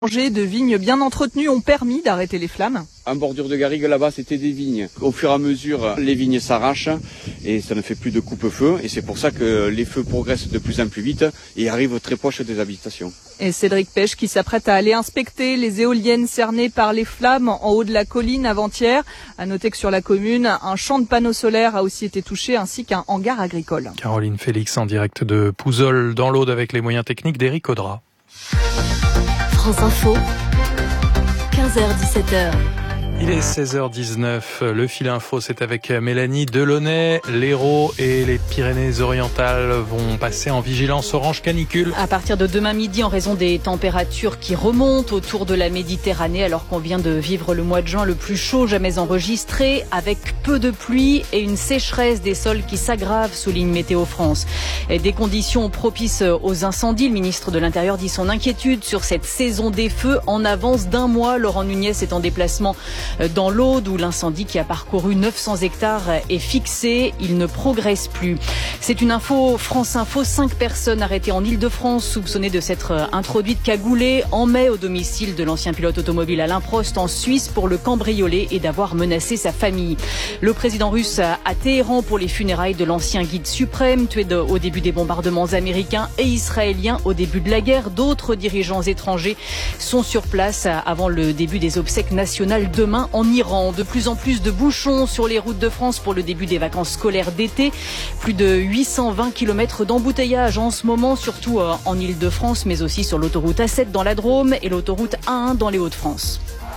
De vignes bien entretenues ont permis d'arrêter les flammes. En bordure de garrigue, là-bas, c'était des vignes. Au fur et à mesure, les vignes s'arrachent et ça ne fait plus de coupe-feu. Et c'est pour ça que les feux progressent de plus en plus vite et arrivent très proches des habitations. Et Cédric Pêche qui s'apprête à aller inspecter les éoliennes cernées par les flammes en haut de la colline avant-hier. À noter que sur la commune, un champ de panneaux solaires a aussi été touché ainsi qu'un hangar agricole. Caroline Félix en direct de Pouzol dans l'Aude avec les moyens techniques d'Éric Audra. France Info, 15h-17h. Il est 16h19, le fil info, c'est avec Mélanie Delaunay. L'Hérault et les Pyrénées-Orientales vont passer en vigilance orange canicule. À partir de demain midi, en raison des températures qui remontent autour de la Méditerranée, alors qu'on vient de vivre le mois de juin le plus chaud jamais enregistré, avec peu de pluie et une sécheresse des sols qui s'aggrave, souligne Météo France. Et des conditions propices aux incendies. Le ministre de l'Intérieur dit son inquiétude sur cette saison des feux en avance d'un mois. Laurent Nunez est en déplacement dans l'Aude où l'incendie qui a parcouru 900 hectares est fixé. Il ne progresse plus. C'est une info France Info. 5 personnes arrêtées en Île-de-France soupçonnées de s'être introduites cagoulées en mai au domicile de l'ancien pilote automobile Alain Prost en Suisse pour le cambrioler et d'avoir menacé sa famille. Le président russe à Téhéran pour les funérailles de l'ancien guide suprême tué au début des bombardements américains et israéliens au début de la guerre. D'autres dirigeants étrangers sont sur place avant le début des obsèques nationales demain en Iran. De plus en plus de bouchons sur les routes de France pour le début des vacances scolaires d'été. Plus de 820 km d'embouteillage en ce moment, surtout en Île-de-France, mais aussi sur l'autoroute A7 dans la Drôme et l'autoroute A1 dans les Hauts-de-France.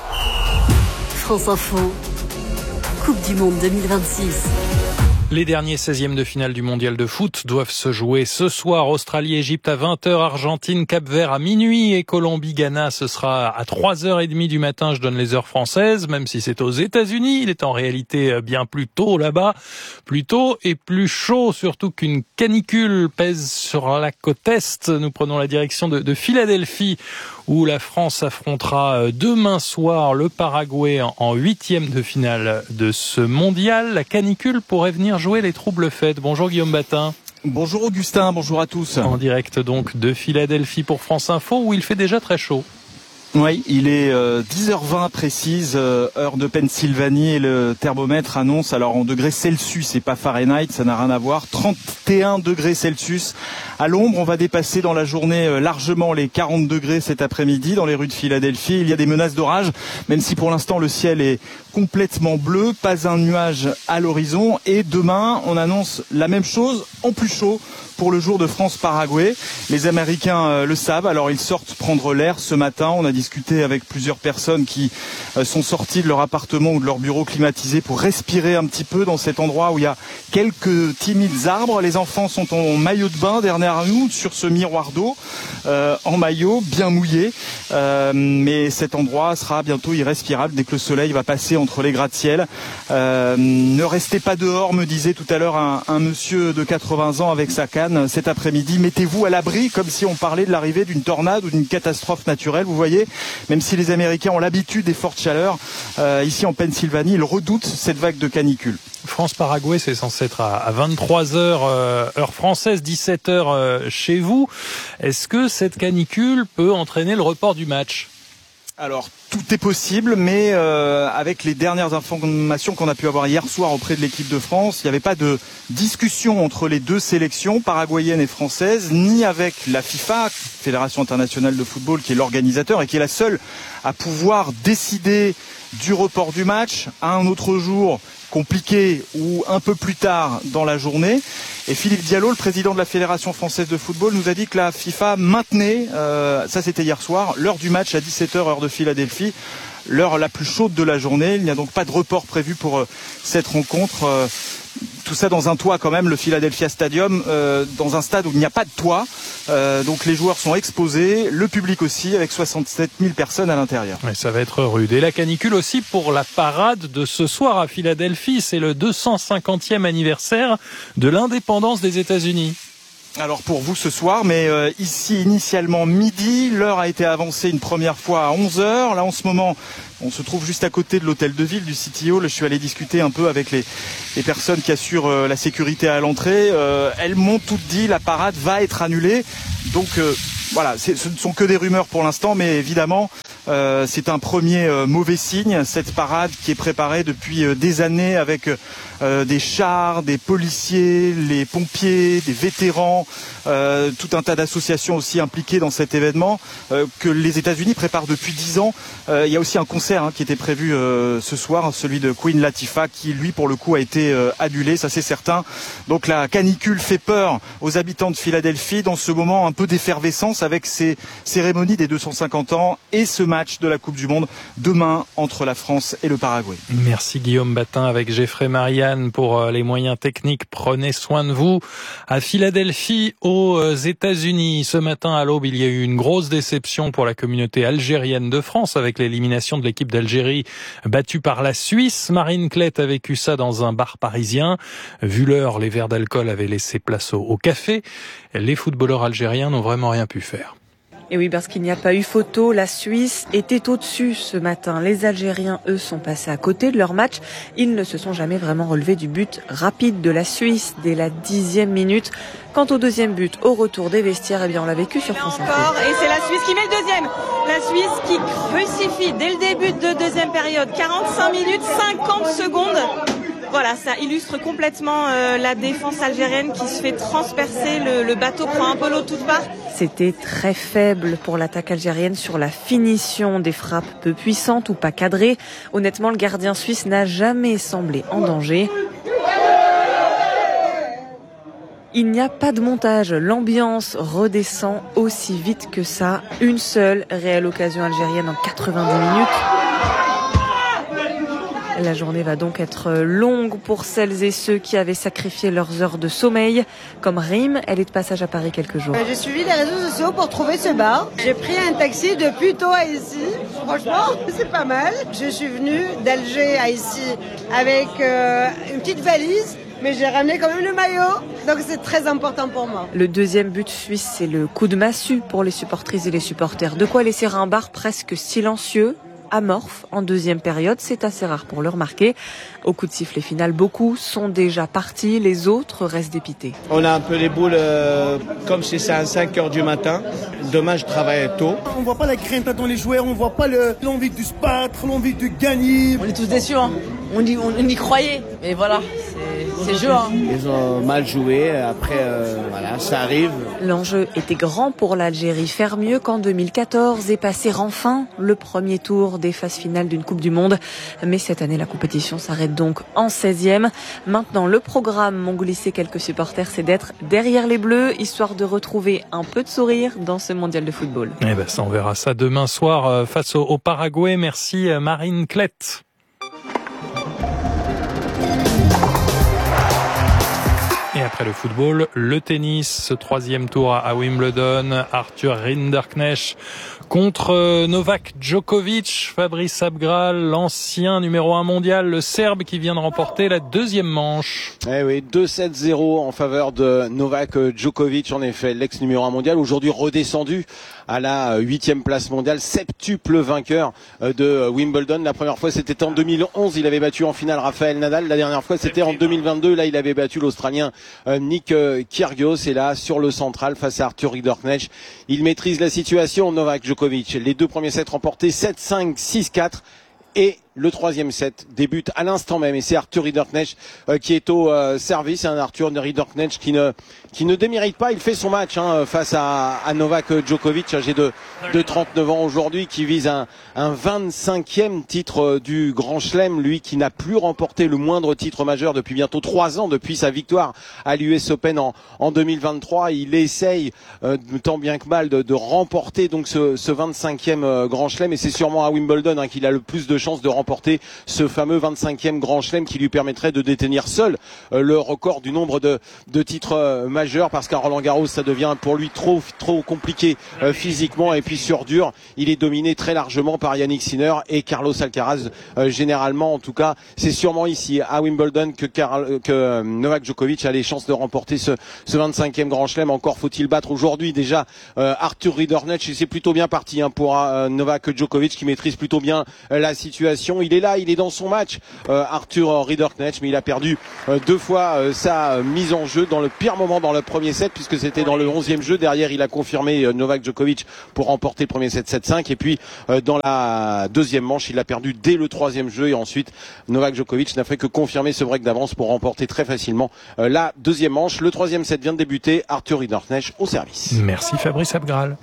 France Info, Coupe du Monde 2026. Les derniers 16e de finale du mondial de foot doivent se jouer ce soir. Australie-Égypte à 20h, Argentine, Cap-Vert à minuit et Colombie-Ghana, ce sera à 3h30 du matin. Je donne les heures françaises, même si c'est aux États-Unis. Il est en réalité bien plus tôt là-bas, plus tôt et plus chaud, surtout qu'une canicule pèse sur la côte Est. Nous prenons la direction de Philadelphie, où la France affrontera demain soir le Paraguay en 8e de finale de ce mondial. La canicule pourrait venir jouer les troubles faits. Bonjour Guillaume Batin. Bonjour Augustin, bonjour à tous. En direct donc de Philadelphie pour France Info, où il fait déjà très chaud. Oui, il est 10h20 précise, heure de Pennsylvanie, et le thermomètre annonce, alors en degrés Celsius et pas Fahrenheit, ça n'a rien à voir, 31 degrés Celsius. À l'ombre, on va dépasser dans la journée largement les 40 degrés cet après-midi dans les rues de Philadelphie. Il y a des menaces d'orage, même si pour l'instant le ciel est complètement bleu, pas un nuage à l'horizon. Et demain, on annonce la même chose, en plus chaud, pour le jour de France-Paraguay. Les Américains le savent, alors ils sortent prendre l'air ce matin. On a discuté avec plusieurs personnes qui sont sorties de leur appartement ou de leur bureau climatisé pour respirer un petit peu dans cet endroit où il y a quelques timides arbres. Les enfants sont en maillot de bain derrière nous, sur ce miroir d'eau, en maillot, bien mouillé. Mais cet endroit sera bientôt irrespirable dès que le soleil va passer entre les gratte-ciel. Ne restez pas dehors, me disait tout à l'heure un monsieur de 80 ans avec sa canne. Cet après-midi, mettez-vous à l'abri, comme si on parlait de l'arrivée d'une tornade ou d'une catastrophe naturelle. Vous voyez, même si les Américains ont l'habitude des fortes chaleurs, ici en Pennsylvanie, ils redoutent cette vague de canicule. France-Paraguay, c'est censé être à 23h heure française, 17h chez vous. Est-ce que cette canicule peut entraîner le report du match ? Alors, tout est possible, mais avec les dernières informations qu'on a pu avoir hier soir auprès de l'équipe de France, il n'y avait pas de discussion entre les deux sélections, paraguayenne et française, ni avec la FIFA, Fédération internationale de football, qui est l'organisateur et qui est la seule à pouvoir décider du report du match à un autre jour compliqué ou un peu plus tard dans la journée. Et Philippe Diallo, le président de la Fédération française de football, nous a dit que la FIFA maintenait, ça c'était hier soir, l'heure du match à 17h heure de Philadelphie, l'heure la plus chaude de la journée. Il n'y a donc pas de report prévu pour cette rencontre. Tout ça dans un toit quand même, le Philadelphia Stadium, dans un stade où il n'y a pas de toit. Donc les joueurs sont exposés, le public aussi, avec 67 000 personnes à l'intérieur. Ouais, ça va être rude. Et la canicule aussi pour la parade de ce soir à Philadelphie. C'est le 250e anniversaire de l'indépendance des États-Unis. Alors pour vous ce soir, mais ici initialement midi, l'heure a été avancée une première fois à 11h. Là en ce moment, on se trouve juste à côté de l'hôtel de ville du City Hall. Je suis allé discuter un peu avec les personnes qui assurent la sécurité à l'entrée. Elles m'ont toutes dit la parade va être annulée. Donc voilà, ce ne sont que des rumeurs pour l'instant, mais évidemment c'est un premier mauvais signe. Cette parade qui est préparée depuis des années avec des chars, des policiers, les pompiers, des vétérans, tout un tas d'associations aussi impliquées dans cet événement que les États-Unis préparent depuis 10 ans. Il y a aussi un concert qui était prévu ce soir, celui de Queen Latifah, qui lui pour le coup a été annulé, ça c'est certain. Donc la canicule fait peur aux habitants de Philadelphie dans ce moment un peu d'effervescence avec ces cérémonies des 250 ans et ce match de la Coupe du Monde demain entre la France et le Paraguay. Merci Guillaume Batin avec Geoffrey Marianne pour les moyens techniques. Prenez soin de vous. À Philadelphie, aux États-Unis, ce matin à l'aube, il y a eu une grosse déception pour la communauté algérienne de France avec l'élimination de l'équipe d'Algérie battue par la Suisse. Marine Klett a vécu ça dans un bar parisien. Vu l'heure, les verres d'alcool avaient laissé place au café. Les footballeurs algériens n'ont vraiment rien pu faire. Et oui, parce qu'il n'y a pas eu photo, la Suisse était au-dessus ce matin. Les Algériens, eux, sont passés à côté de leur match. Ils ne se sont jamais vraiment relevés du but rapide de la Suisse dès la 10e minute. Quant au deuxième but, au retour des vestiaires, eh bien, on l'a vécu sur France Info. Et c'est la Suisse qui met le deuxième. La Suisse qui crucifie dès le début de deuxième période. 45 minutes, 50 secondes. Voilà, ça illustre complètement la défense algérienne qui se fait transpercer. Le bateau prend un peu l'eau de toutes parts. C'était très faible pour l'attaque algérienne sur la finition, des frappes peu puissantes ou pas cadrées. Honnêtement, le gardien suisse n'a jamais semblé en danger. Il n'y a pas de montage, l'ambiance redescend aussi vite que ça. Une seule réelle occasion algérienne en 90 minutes. La journée va donc être longue pour celles et ceux qui avaient sacrifié leurs heures de sommeil. Comme Rim, elle est de passage à Paris quelques jours. J'ai suivi les réseaux sociaux pour trouver ce bar. J'ai pris un taxi de Puteaux à ici. Franchement, c'est pas mal. Je suis venue d'Alger à ici avec une petite valise. Mais j'ai ramené quand même le maillot, donc c'est très important pour moi. Le deuxième but suisse, c'est le coup de massue pour les supportrices et les supporters. De quoi laisser un bar presque silencieux, amorphe en deuxième période, c'est assez rare pour le remarquer. Au coup de sifflet final, beaucoup sont déjà partis, les autres restent dépités. On a un peu les boules comme si c'est à 5h du matin. Demain, je travaille tôt. On voit pas la crainte dans les joueurs, on voit pas l'envie de se battre, l'envie de gagner. On est tous déçus, on y croyait, mais voilà, c'est le jeu. Ils ont mal joué, après voilà, ça arrive. L'enjeu était grand pour l'Algérie, faire mieux qu'en 2014 et passer enfin le premier tour des phases finales d'une Coupe du Monde. Mais cette année, la compétition s'arrête donc en 16e. Maintenant, le programme, m'ont glissé quelques supporters, c'est d'être derrière les Bleus, histoire de retrouver un peu de sourire dans ce mondial de football. Eh ben, ça, on verra ça demain soir face au Paraguay. Merci Marine Klett. Et après le football, le tennis, ce troisième tour à Wimbledon, Arthur Rinderknecht contre Novak Djokovic, Fabrice Abgral, l'ancien numéro 1 mondial, le Serbe qui vient de remporter la deuxième manche. Eh oui, 2-7-0 en faveur de Novak Djokovic, en effet, l'ex numéro 1 mondial, aujourd'hui redescendu à la 8e place mondiale, septuple vainqueur de Wimbledon. La première fois c'était en 2011, il avait battu en finale Rafael Nadal. La dernière fois c'était en 2022, là il avait battu l'Australien Nick Kyrgios. Et là sur le central face à Arthur Rinderknecht, il maîtrise la situation, Novak Djokovic. Les deux premiers sets remportés 7-5, 6-4 et le troisième set débute à l'instant même et c'est Arthur Rinderknecht qui est au service. Arthur Rinderknecht qui ne démérite pas, il fait son match face à Novak Djokovic, âgé de 39 ans aujourd'hui, qui vise un 25e titre du Grand Chelem, lui qui n'a plus remporté le moindre titre majeur depuis bientôt 3 ans, depuis sa victoire à l'US Open en 2023. Il essaye tant bien que mal de remporter donc ce 25e Grand Chelem, et c'est sûrement à Wimbledon qu'il a le plus de chances de remporter remporter ce fameux 25e Grand Chelem qui lui permettrait de détenir seul le record du nombre de titres majeurs, parce qu'à Roland Garros ça devient pour lui trop compliqué physiquement, et puis sur dur il est dominé très largement par Yannick Sinner et Carlos Alcaraz. Généralement, en tout cas, c'est sûrement ici à Wimbledon que Novak Djokovic a les chances de remporter ce 25e Grand Chelem. Encore faut-il battre aujourd'hui déjà Arthur Ridornech, et c'est plutôt bien parti pour Novak Djokovic qui maîtrise plutôt bien la situation. Il est là, il est dans son match, Arthur Ridornech, mais il a perdu 2 fois sa mise en jeu dans le pire moment dans le premier set, puisque c'était dans le 11e jeu. Derrière, il a confirmé Novak Djokovic pour remporter le premier set 7-5, et puis dans la deuxième manche, il a perdu dès le 3e jeu, et ensuite Novak Djokovic n'a fait que confirmer ce break d'avance pour remporter très facilement la deuxième manche. Le 3e set vient de débuter, Arthur Ridornech au service. Merci Fabrice Abgral.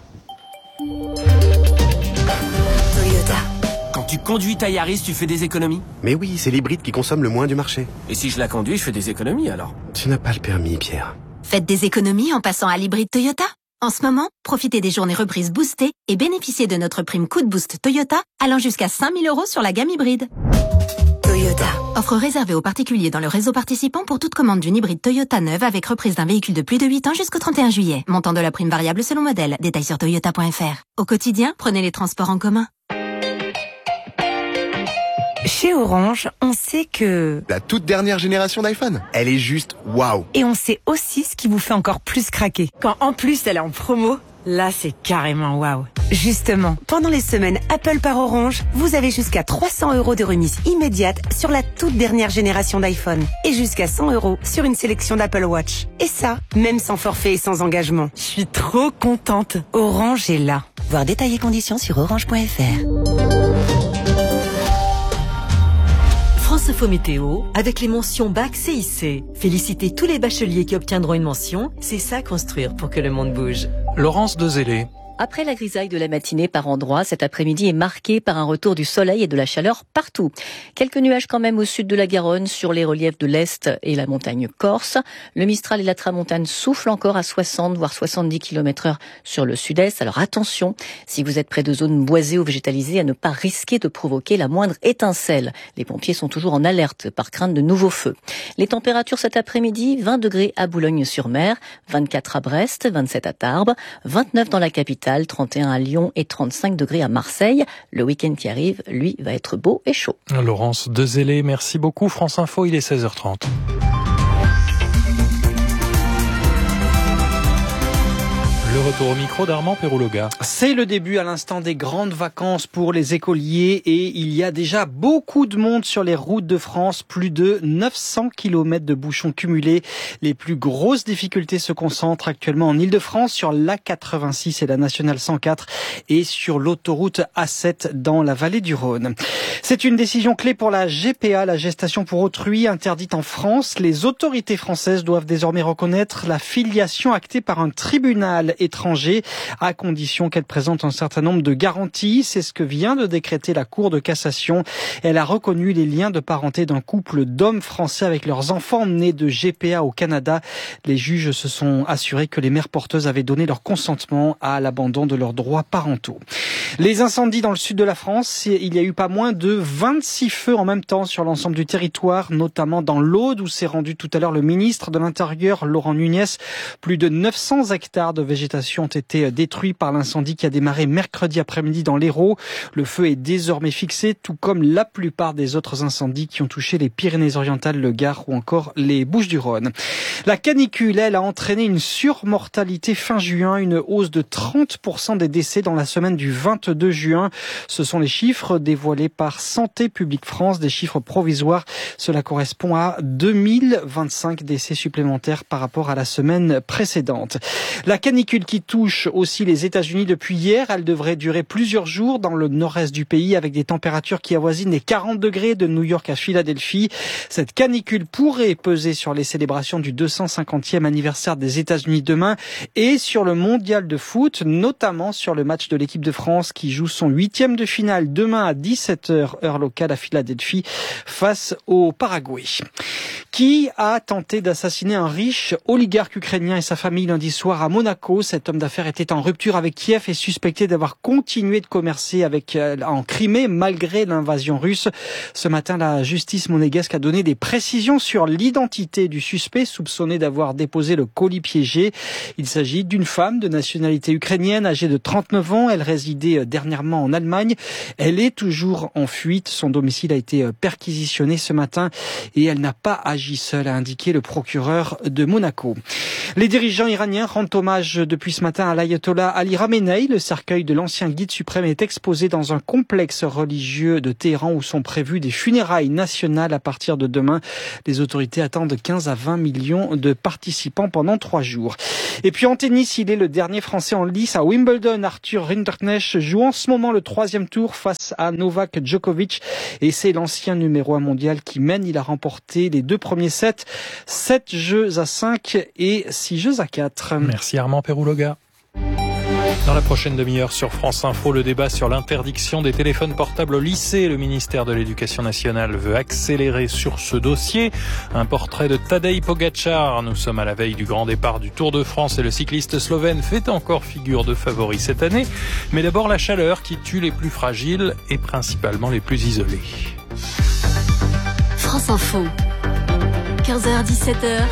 Quand tu conduis ta Yaris, tu fais des économies? Mais oui, c'est l'hybride qui consomme le moins du marché. Et si je la conduis, je fais des économies alors? Tu n'as pas le permis, Pierre. Faites des économies en passant à l'hybride Toyota. En ce moment, profitez des journées reprises boostées et bénéficiez de notre prime coup de boost Toyota allant jusqu'à 5 000 € sur la gamme hybride. Toyota. Offre réservée aux particuliers dans le réseau participant pour toute commande d'une hybride Toyota neuve avec reprise d'un véhicule de plus de 8 ans jusqu'au 31 juillet. Montant de la prime variable selon modèle. Détails sur toyota.fr. Au quotidien, prenez les transports en commun. Chez Orange, on sait que... La toute dernière génération d'iPhone, elle est juste waouh. Et on sait aussi ce qui vous fait encore plus craquer. Quand en plus elle est en promo, là c'est carrément waouh. Justement, pendant les semaines Apple par Orange, vous avez jusqu'à 300 € de remise immédiate sur la toute dernière génération d'iPhone. Et jusqu'à 100 € sur une sélection d'Apple Watch. Et ça, même sans forfait et sans engagement. Je suis trop contente. Orange est là. Voir détails et conditions sur orange.fr. France Info Météo, avec les mentions Bac CIC. Félicitez tous les bacheliers qui obtiendront une mention. C'est ça construire pour que le monde bouge. Laurence Dezellé. Après la grisaille de la matinée par endroits, cet après-midi est marqué par un retour du soleil et de la chaleur partout. Quelques nuages quand même au sud de la Garonne, sur les reliefs de l'Est et la montagne corse. Le Mistral et la Tramontane soufflent encore à 60 voire 70 km/h sur le sud-est. Alors attention, si vous êtes près de zones boisées ou végétalisées, à ne pas risquer de provoquer la moindre étincelle. Les pompiers sont toujours en alerte par crainte de nouveaux feux. Les températures cet après-midi, 20 degrés à Boulogne-sur-Mer, 24 à Brest, 27 à Tarbes, 29 dans la capitale, 31 à Lyon et 35 degrés à Marseille. Le week-end qui arrive, lui, va être beau et chaud. Laurence Dezellé, merci beaucoup. France Info, il est 16h30. Le retour au micro d'Armand Perrouloga. C'est le début à l'instant des grandes vacances pour les écoliers et il y a déjà beaucoup de monde sur les routes de France. Plus de 900 km de bouchons cumulés. Les plus grosses difficultés se concentrent actuellement en Ile-de-France sur l'A86 et la Nationale 104 et sur l'autoroute A7 dans la vallée du Rhône. C'est une décision clé pour la GPA, la gestation pour autrui, interdite en France. Les autorités françaises doivent désormais reconnaître la filiation actée par un tribunal étranger, à condition qu'elle présente un certain nombre de garanties. C'est ce que vient de décréter la Cour de cassation. Elle a reconnu les liens de parenté d'un couple d'hommes français avec leurs enfants nés de GPA au Canada. Les juges se sont assurés que les mères porteuses avaient donné leur consentement à l'abandon de leurs droits parentaux. Les incendies dans le sud de la France, il y a eu pas moins de 26 feux en même temps sur l'ensemble du territoire, notamment dans l'Aude où s'est rendu tout à l'heure le ministre de l'Intérieur, Laurent Nunez. Plus de 900 hectares de végétation ont été détruits par l'incendie qui a démarré mercredi après-midi dans l'Hérault. Le feu est désormais fixé, tout comme la plupart des autres incendies qui ont touché les Pyrénées-Orientales, le Gard ou encore les Bouches-du-Rhône. La canicule, elle, a entraîné une surmortalité fin juin, une hausse de 30% des décès dans la semaine du 22 juin. Ce sont les chiffres dévoilés par Santé publique France, des chiffres provisoires. Cela correspond à 2025 décès supplémentaires par rapport à la semaine précédente. La canicule qui touche aussi les États-Unis depuis hier, elle devrait durer plusieurs jours dans le nord-est du pays avec des températures qui avoisinent les 40 degrés de New York à Philadelphie. Cette canicule pourrait peser sur les célébrations du 250e anniversaire des États-Unis demain et sur le mondial de foot, notamment sur le match de l'équipe de France qui joue son 8e de finale demain à 17h heure locale à Philadelphie face au Paraguay. Qui a tenté d'assassiner un riche oligarque ukrainien et sa famille lundi soir à Monaco? Cet homme d'affaires était en rupture avec Kiev et suspecté d'avoir continué de commercer en Crimée malgré l'invasion russe. Ce matin, la justice monégasque a donné des précisions sur l'identité du suspect soupçonné d'avoir déposé le colis piégé. Il s'agit d'une femme de nationalité ukrainienne âgée de 39 ans. Elle résidait dernièrement en Allemagne. Elle est toujours en fuite. Son domicile a été perquisitionné ce matin et elle n'a pas agi seule, a indiqué le procureur de Monaco. Les dirigeants iraniens rendent hommage depuis ce matin à l'ayatollah Ali Khamenei. Le cercueil de l'ancien guide suprême est exposé dans un complexe religieux de Téhéran où sont prévues des funérailles nationales à partir de demain. Les autorités attendent 15 à 20 millions de participants pendant 3 jours. Et puis en tennis, il est le dernier Français en lice à Wimbledon. Arthur Rinderknecht joue en ce moment le 3e tour face à Novak Djokovic et c'est l'ancien numéro 1 mondial qui mène. Il a remporté les 2 premiers sets, 7 jeux à 5 et 6 jeux à 4. Merci Armand Perouloga. Dans la prochaine demi-heure sur France Info, le débat sur l'interdiction des téléphones portables au lycée. Le ministère de l'Éducation nationale veut accélérer sur ce dossier. Un portrait de Tadej Pogačar. Nous sommes à la veille du grand départ du Tour de France et le cycliste slovène fait encore figure de favori cette année. Mais d'abord la chaleur qui tue les plus fragiles et principalement les plus isolés. France Info, 15h-17h,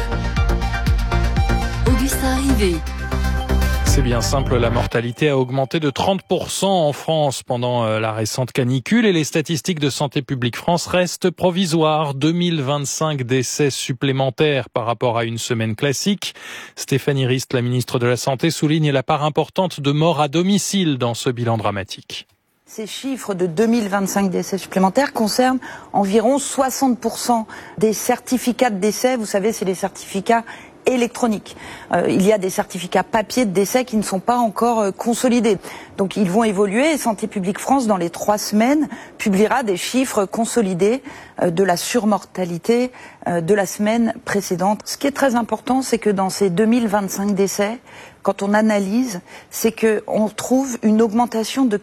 Augustin Rivet. C'est bien simple, la mortalité a augmenté de 30% en France pendant la récente canicule et les statistiques de Santé publique France restent provisoires. 2025 décès supplémentaires par rapport à une semaine classique. Stéphanie Rist, la ministre de la Santé, souligne la part importante de morts à domicile dans ce bilan dramatique. Ces chiffres de 2025 décès supplémentaires concernent environ 60% des certificats de décès. Vous savez, c'est les certificats électroniques. Il y a des certificats papier de décès qui ne sont pas encore consolidés. Donc ils vont évoluer et Santé publique France, dans les 3 semaines, publiera des chiffres consolidés de la surmortalité de la semaine précédente. Ce qui est très important, c'est que dans ces 2025 décès, quand on analyse, c'est qu'on trouve une augmentation de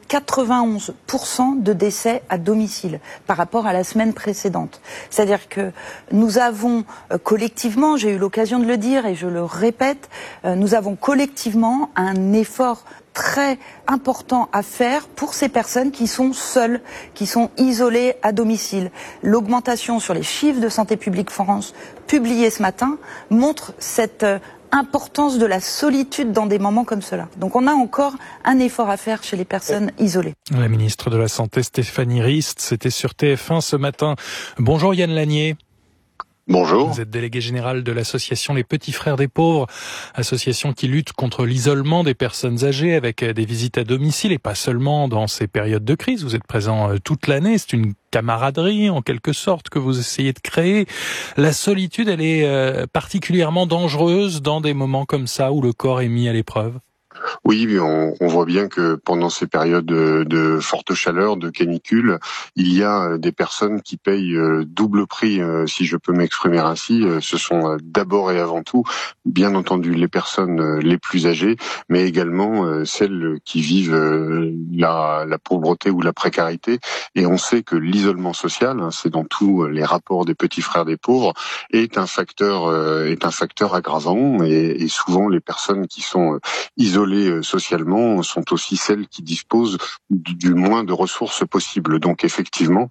91% de décès à domicile par rapport à la semaine précédente. C'est-à-dire que nous avons collectivement, j'ai eu l'occasion de le dire et je le répète, nous avons collectivement un effort très important à faire pour ces personnes qui sont seules, qui sont isolées à domicile. L'augmentation sur les chiffres de Santé publique France publiés ce matin montre cette importance de la solitude dans des moments comme cela. Donc on a encore un effort à faire chez les personnes isolées. La ministre de la Santé Stéphanie Rist, c'était sur TF1 ce matin. Bonjour Yann Lanier. Bonjour. Vous êtes délégué général de l'association Les Petits Frères des Pauvres, association qui lutte contre l'isolement des personnes âgées avec des visites à domicile et pas seulement dans ces périodes de crise. Vous êtes présent toute l'année. C'est une camaraderie en quelque sorte que vous essayez de créer. La solitude, elle est particulièrement dangereuse dans des moments comme ça où le corps est mis à l'épreuve. Oui, on voit bien que pendant ces périodes de forte chaleur, de canicule, il y a des personnes qui payent double prix, si je peux m'exprimer ainsi. Ce sont d'abord et avant tout, bien entendu, les personnes les plus âgées, mais également celles qui vivent la pauvreté ou la précarité. Et on sait que l'isolement social, c'est dans tous les rapports des petits frères des pauvres, est un facteur aggravant. Et souvent, les personnes qui sont isolées socialement sont aussi celles qui disposent du moins de ressources possibles. Donc effectivement,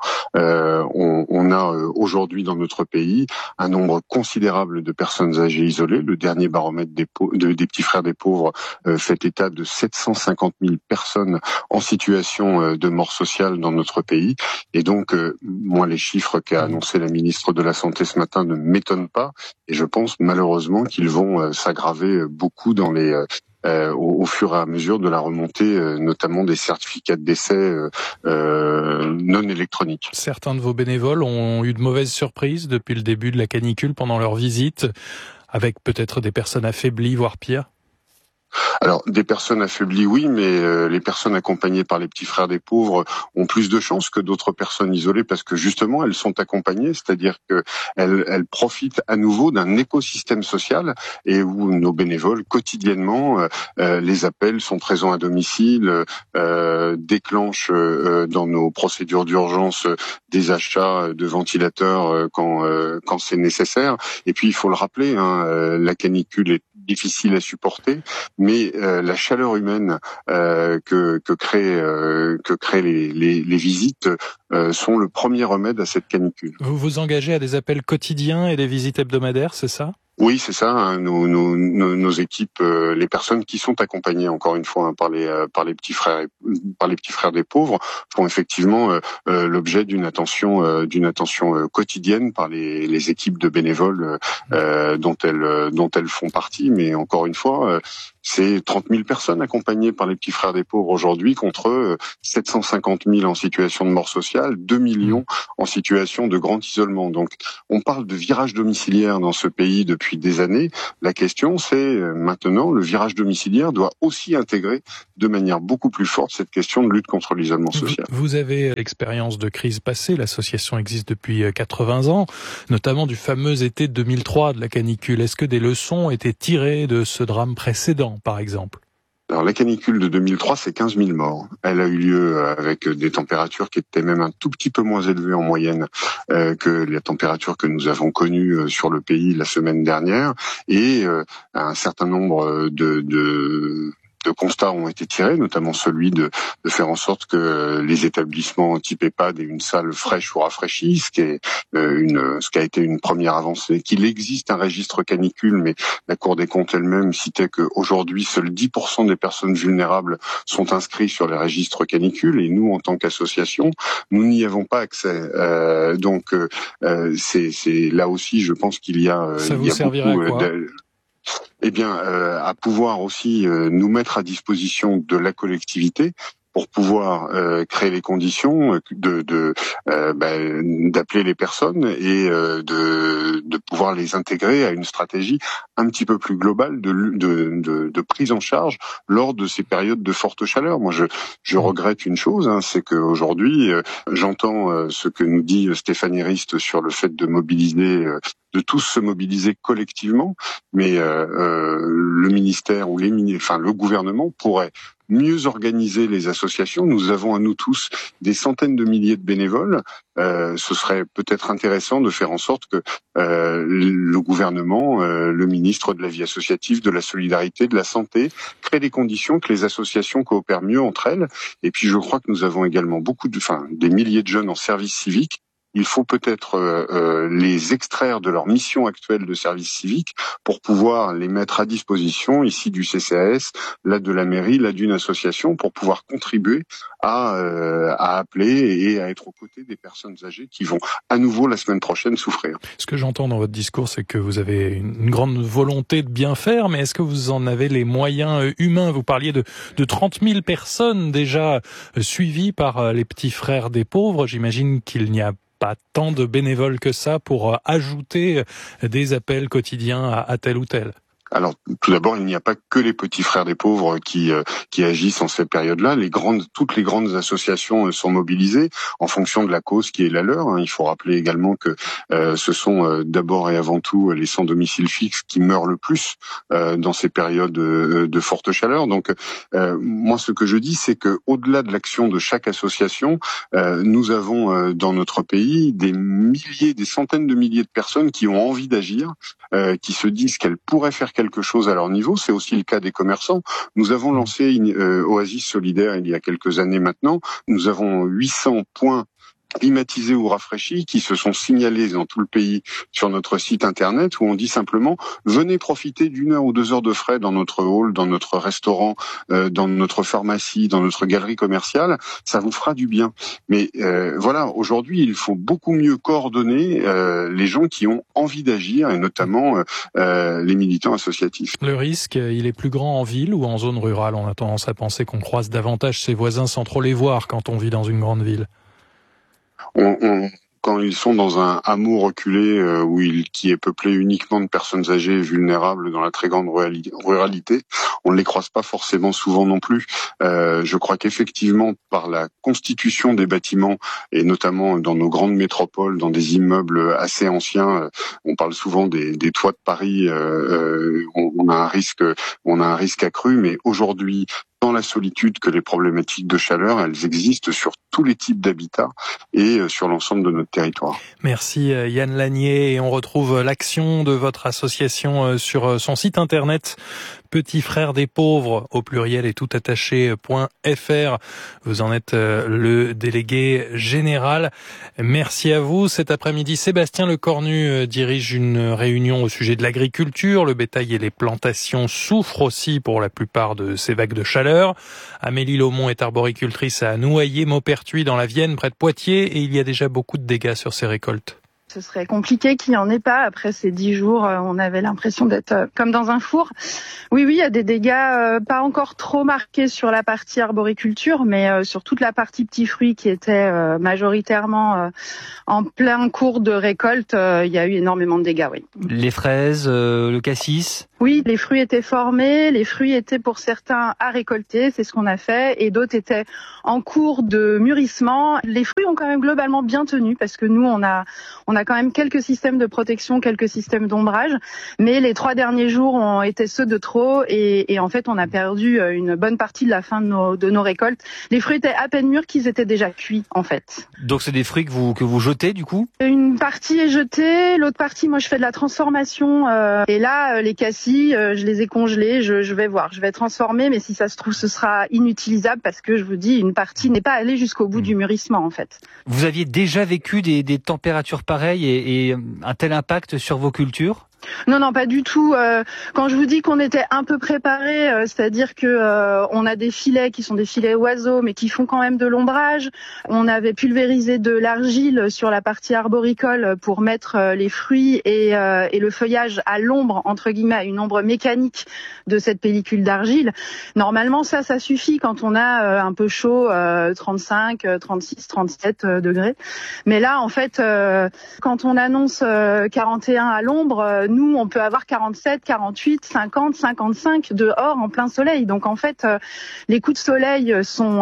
on a aujourd'hui dans notre pays un nombre considérable de personnes âgées isolées. Le dernier baromètre des petits frères des pauvres fait état de 750 000 personnes en situation de mort sociale dans notre pays. Et donc, moi, les chiffres qu'a annoncé la ministre de la Santé ce matin ne m'étonnent pas. Et je pense malheureusement qu'ils vont s'aggraver beaucoup dans au fur et à mesure de la remontée, notamment des certificats de décès non électroniques. Certains de vos bénévoles ont eu de mauvaises surprises depuis le début de la canicule pendant leur visite, avec peut-être des personnes affaiblies, voire pire. Alors, des personnes affaiblies, oui, mais les personnes accompagnées par les petits frères des pauvres ont plus de chances que d'autres personnes isolées parce que justement, elles sont accompagnées, c'est-à-dire que elles profitent à nouveau d'un écosystème social et où nos bénévoles, quotidiennement, les appels sont présents à domicile, déclenchent dans nos procédures d'urgence des achats de ventilateurs quand c'est nécessaire. Et puis, il faut le rappeler, la canicule est difficile à supporter, mais la chaleur humaine que créent les visites sont le premier remède à cette canicule. Vous vous engagez à des appels quotidiens et des visites hebdomadaires, c'est ça ? Oui, c'est ça. Hein, nos équipes, les personnes qui sont accompagnées, encore une fois, hein, par les petits frères des pauvres, font effectivement l'objet d'une attention quotidienne par les équipes de bénévoles dont elles font partie. Mais encore une fois, c'est 30 000 personnes accompagnées par les petits frères des pauvres aujourd'hui, contre 750 000 en situation de mort sociale, 2 millions en situation de grand isolement. Donc, on parle de virage domiciliaire dans ce pays depuis des années. La question, c'est maintenant, le virage domiciliaire doit aussi intégrer de manière beaucoup plus forte cette question de lutte contre l'isolement social. Vous avez l'expérience de crise passée. L'association existe depuis 80 ans, notamment du fameux été 2003 de la canicule. Est-ce que des leçons ont été tirées de ce drame précédent, par exemple ? Alors la canicule de 2003, c'est 15 000 morts. Elle a eu lieu avec des températures qui étaient même un tout petit peu moins élevées en moyenne que la température que nous avons connue sur le pays la semaine dernière, et un certain nombre de constats ont été tirés, notamment celui de faire en sorte que les établissements type EHPAD aient une salle fraîche ou rafraîchie, ce qui a été une première avancée, qu'il existe un registre canicule, mais la Cour des comptes elle-même citait qu'aujourd'hui, seuls 10% des personnes vulnérables sont inscrits sur les registres canicules, et nous, en tant qu'association, nous n'y avons pas accès. Donc, c'est là aussi, je pense qu'il y a... Ça vous servirait à quoi ? Eh bien, à pouvoir aussi nous mettre à disposition de la collectivité pour pouvoir créer les conditions d'appeler les personnes et de pouvoir les intégrer à une stratégie un petit peu plus globale de prise en charge lors de ces périodes de forte chaleur. Moi, je regrette une chose, hein, c'est qu'aujourd'hui, j'entends ce que nous dit Stéphanie Rist sur le fait de mobiliser, de tous se mobiliser collectivement, mais le ministère ou le gouvernement pourrait mieux organiser les associations. Nous avons à nous tous des centaines de milliers de bénévoles. Ce serait peut-être intéressant de faire en sorte que le gouvernement, le ministre de la vie associative, de la solidarité, de la santé, crée des conditions que les associations coopèrent mieux entre elles. Et puis je crois que nous avons également des milliers de jeunes en service civique. Il faut peut-être les extraire de leur mission actuelle de service civique pour pouvoir les mettre à disposition ici du CCAS, là de la mairie, là d'une association, pour pouvoir contribuer à appeler et à être aux côtés des personnes âgées qui vont à nouveau la semaine prochaine souffrir. Ce que j'entends dans votre discours, c'est que vous avez une grande volonté de bien faire, mais est-ce que vous en avez les moyens humains ? Vous parliez de 30 000 personnes déjà suivies par les petits frères des pauvres. J'imagine qu'il n'y a pas tant de bénévoles que ça pour ajouter des appels quotidiens à tel ou tel. Alors, tout d'abord, il n'y a pas que les petits frères des pauvres qui agissent en cette période-là. Toutes les grandes associations sont mobilisées en fonction de la cause qui est la leur. Hein. Il faut rappeler également que ce sont d'abord et avant tout les sans domicile fixe qui meurent le plus dans ces périodes de forte chaleur. Donc, moi, ce que je dis, c'est que au-delà de l'action de chaque association, nous avons dans notre pays des centaines de milliers de personnes qui ont envie d'agir, qui se disent qu'elles pourraient faire quelque chose à leur niveau. C'est aussi le cas des commerçants. Nous avons lancé Oasis Solidaire il y a quelques années maintenant. Nous avons 800 points climatisés ou rafraîchis qui se sont signalés dans tout le pays sur notre site internet, où on dit simplement venez profiter d'1 heure ou 2 heures de frais dans notre hall, dans notre restaurant, dans notre pharmacie, dans notre galerie commerciale, ça vous fera du bien. Mais voilà, aujourd'hui il faut beaucoup mieux coordonner les gens qui ont envie d'agir, et notamment les militants associatifs. Le risque, il est plus grand en ville ou en zone rurale? On a tendance à penser qu'on croise davantage ses voisins sans trop les voir quand on vit dans une grande ville. Quand ils sont dans un hameau reculé qui est peuplé uniquement de personnes âgées et vulnérables dans la très grande ruralité, on ne les croise pas forcément souvent non plus. Je crois qu'effectivement, par la constitution des bâtiments, et notamment dans nos grandes métropoles, dans des immeubles assez anciens, on parle souvent des toits de Paris, on a un risque accru, mais aujourd'hui, dans la solitude que les problématiques de chaleur, elles existent sur tous les types d'habitats et sur l'ensemble de notre territoire. Merci Yann Lanier, et on retrouve l'action de votre association sur son site internet Petit Frère des Pauvres au pluriel et tout attaché.fr. Vous en êtes le délégué général. Merci à vous. Cet après-midi, Sébastien Lecornu dirige une réunion au sujet de l'agriculture. Le bétail et les plantations souffrent aussi pour la plupart de ces vagues de chaleur. Amélie Laumont est arboricultrice à Noyer-Maupertuis dans la Vienne, près de Poitiers, et il y a déjà beaucoup de dégâts sur ses récoltes. Ce serait compliqué qu'il n'y en ait pas. Après ces 10 jours, on avait l'impression d'être comme dans un four. Oui, il y a des dégâts pas encore trop marqués sur la partie arboriculture, mais sur toute la partie petits fruits qui était majoritairement en plein cours de récolte, il y a eu énormément de dégâts, oui. Les fraises, le cassis? Oui, les fruits étaient formés, les fruits étaient pour certains à récolter, c'est ce qu'on a fait, et d'autres étaient en cours de mûrissement. Les fruits ont quand même globalement bien tenu, parce que nous, on a quand même quelques systèmes de protection, quelques systèmes d'ombrage, mais les 3 derniers jours ont été ceux de trop, et en fait, on a perdu une bonne partie de la fin de nos récoltes. Les fruits étaient à peine mûrs qu'ils étaient déjà cuits, en fait. Donc c'est des fruits que vous jetez, du coup? Une partie est jetée, l'autre partie, moi, je fais de la transformation, et là, les cassis, je les ai congelés, je vais voir, je vais transformer, mais si ça se trouve, ce sera inutilisable, parce que je vous dis, une partie n'est pas allée jusqu'au bout du mûrissement, en fait. Vous aviez déjà vécu des températures pareilles et un tel impact sur vos cultures? Non, pas du tout. Quand je vous dis qu'on était un peu préparé, c'est-à-dire que on a des filets qui sont des filets oiseaux, mais qui font quand même de l'ombrage. On avait pulvérisé de l'argile sur la partie arboricole pour mettre les fruits et le feuillage à l'ombre, entre guillemets, à une ombre mécanique de cette pellicule d'argile. Normalement, ça suffit quand on a un peu chaud, 35, 36, 37 degrés. Mais là, en fait, quand on annonce 41 à l'ombre, nous, on peut avoir 47, 48, 50, 55 dehors en plein soleil. Donc, en fait, les coups de soleil sont...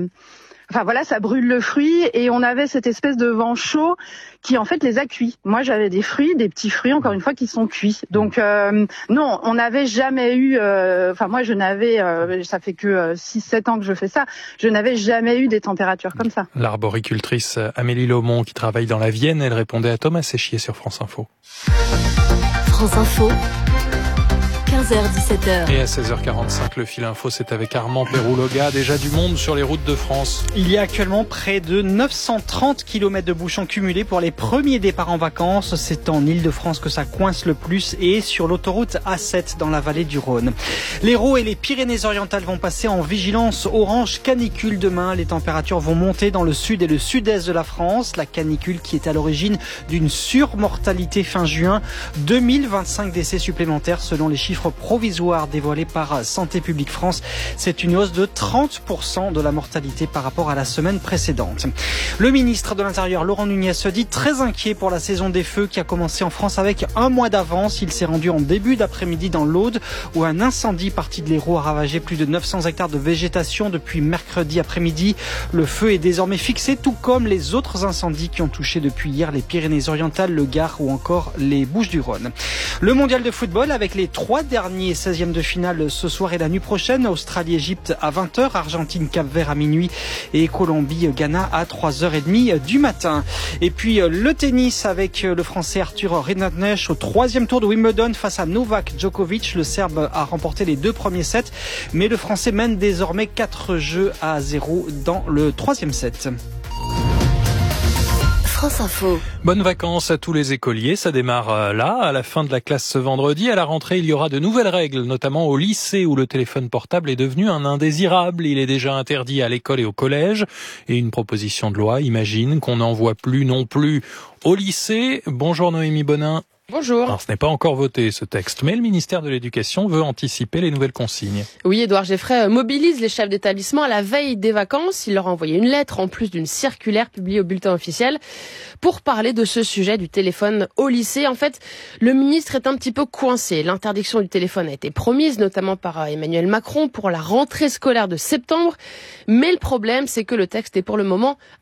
ça brûle le fruit, et on avait cette espèce de vent chaud qui, en fait, les a cuits. Moi, j'avais des petits fruits, encore une fois, qui sont cuits. Donc, non, on n'avait jamais eu... moi, je n'avais... ça fait que 6-7 ans que je fais ça. Je n'avais jamais eu des températures comme ça. L'arboricultrice Amélie Laumont, qui travaille dans la Vienne, elle répondait à Thomas Séchier sur France Info. France Info, 15h-17h. Et à 16h45, le fil info, c'est avec Armand Pérouloga. Déjà du monde sur les routes de France. Il y a actuellement près de 930 km de bouchons cumulés pour les premiers départs en vacances. C'est en Ile-de-France que ça coince le plus, et sur l'autoroute A7 dans la vallée du Rhône. L'Hérault et les Pyrénées-Orientales vont passer en vigilance orange canicule demain. Les températures vont monter dans le sud et le sud-est de la France. La canicule qui est à l'origine d'une surmortalité fin juin. 2025 décès supplémentaires selon les chiffres provisoire dévoilé par Santé publique France. C'est une hausse de 30% de la mortalité par rapport à la semaine précédente. Le ministre de l'Intérieur, Laurent Nunez, se dit très inquiet pour la saison des feux qui a commencé en France avec un mois d'avance. Il s'est rendu en début d'après-midi dans l'Aude, où un incendie parti de l'Hérault a ravagé plus de 900 hectares de végétation depuis mercredi après-midi. Le feu est désormais fixé, tout comme les autres incendies qui ont touché depuis hier les Pyrénées-Orientales, le Gard ou encore les Bouches-du-Rhône. Le mondial de football avec les 3 dernier 16e de finale ce soir et la nuit prochaine. Australie-Égypte à 20h, Argentine-Cap-Vert à minuit et Colombie-Ghana à 3h30 du matin. Et puis le tennis avec le Français Arthur Rinadnech au 3e tour de Wimbledon face à Novak Djokovic. Le Serbe a remporté les 2 premiers sets, mais le Français mène désormais 4-0 dans le 3e set. France Info. Bonnes vacances à tous les écoliers. Ça démarre là, à la fin de la classe ce vendredi. À la rentrée, il y aura de nouvelles règles, notamment au lycée où le téléphone portable est devenu un indésirable. Il est déjà interdit à l'école et au collège. Et une proposition de loi imagine qu'on n'en voit plus non plus au lycée. Bonjour Noémie Bonin. Bonjour. Alors, ce n'est pas encore voté, ce texte, mais le ministère de l'Éducation veut anticiper les nouvelles consignes. Oui, Édouard Geffray mobilise les chefs d'établissement à la veille des vacances. Il leur a envoyé une lettre en plus d'une circulaire publiée au bulletin officiel pour parler de ce sujet du téléphone au lycée. En fait, le ministre est un petit peu coincé. L'interdiction du téléphone a été promise, notamment par Emmanuel Macron, pour la rentrée scolaire de septembre. Mais le problème, c'est que le texte est pour le moment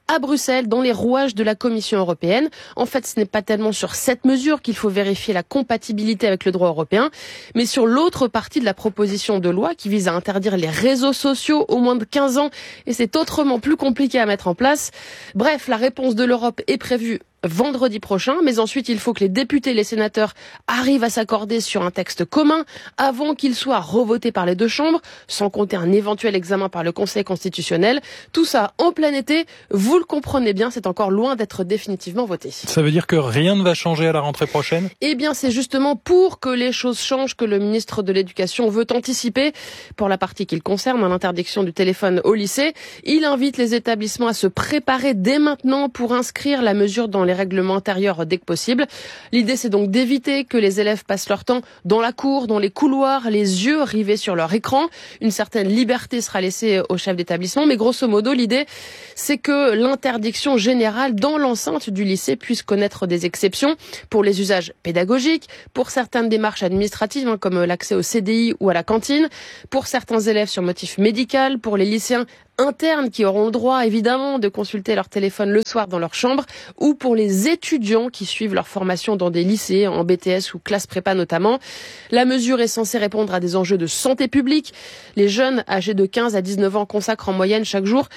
à Bruxelles, dans les rouages de la Commission européenne. En fait, ce n'est pas tellement sur cette mesure qu'il faut vérifier la compatibilité avec le droit européen, mais sur l'autre partie de la proposition de loi qui vise à interdire les réseaux sociaux aux moins de 15 ans, et c'est autrement plus compliqué à mettre en place. Bref, la réponse de l'Europe est prévue vendredi prochain, mais ensuite il faut que les députés et les sénateurs arrivent à s'accorder sur un texte commun avant qu'il soit revoté par les deux chambres, sans compter un éventuel examen par le Conseil constitutionnel. Tout ça en plein été, vous le comprenez bien, c'est encore loin d'être définitivement voté. Ça veut dire que rien ne va changer à la rentrée prochaine ? Eh bien, c'est justement pour que les choses changent que le ministre de l'Éducation veut anticiper. Pour la partie qu'il concerne, l'interdiction du téléphone au lycée, il invite les établissements à se préparer dès maintenant pour inscrire la mesure dans les règlements intérieurs dès que possible. L'idée, c'est donc d'éviter que les élèves passent leur temps dans la cour, dans les couloirs, les yeux rivés sur leur écran. Une certaine liberté sera laissée au chef d'établissement, mais grosso modo, l'idée, c'est que l'interdiction générale dans l'enceinte du lycée puisse connaître des exceptions pour les usages pédagogiques, pour certaines démarches administratives, comme l'accès au CDI ou à la cantine, pour certains élèves sur motif médical, pour les lycéens internes qui auront le droit évidemment de consulter leur téléphone le soir dans leur chambre, ou pour les étudiants qui suivent leur formation dans des lycées, en BTS ou classe prépa notamment. La mesure est censée répondre à des enjeux de santé publique. Les jeunes âgés de 15 à 19 ans consacrent en moyenne chaque jour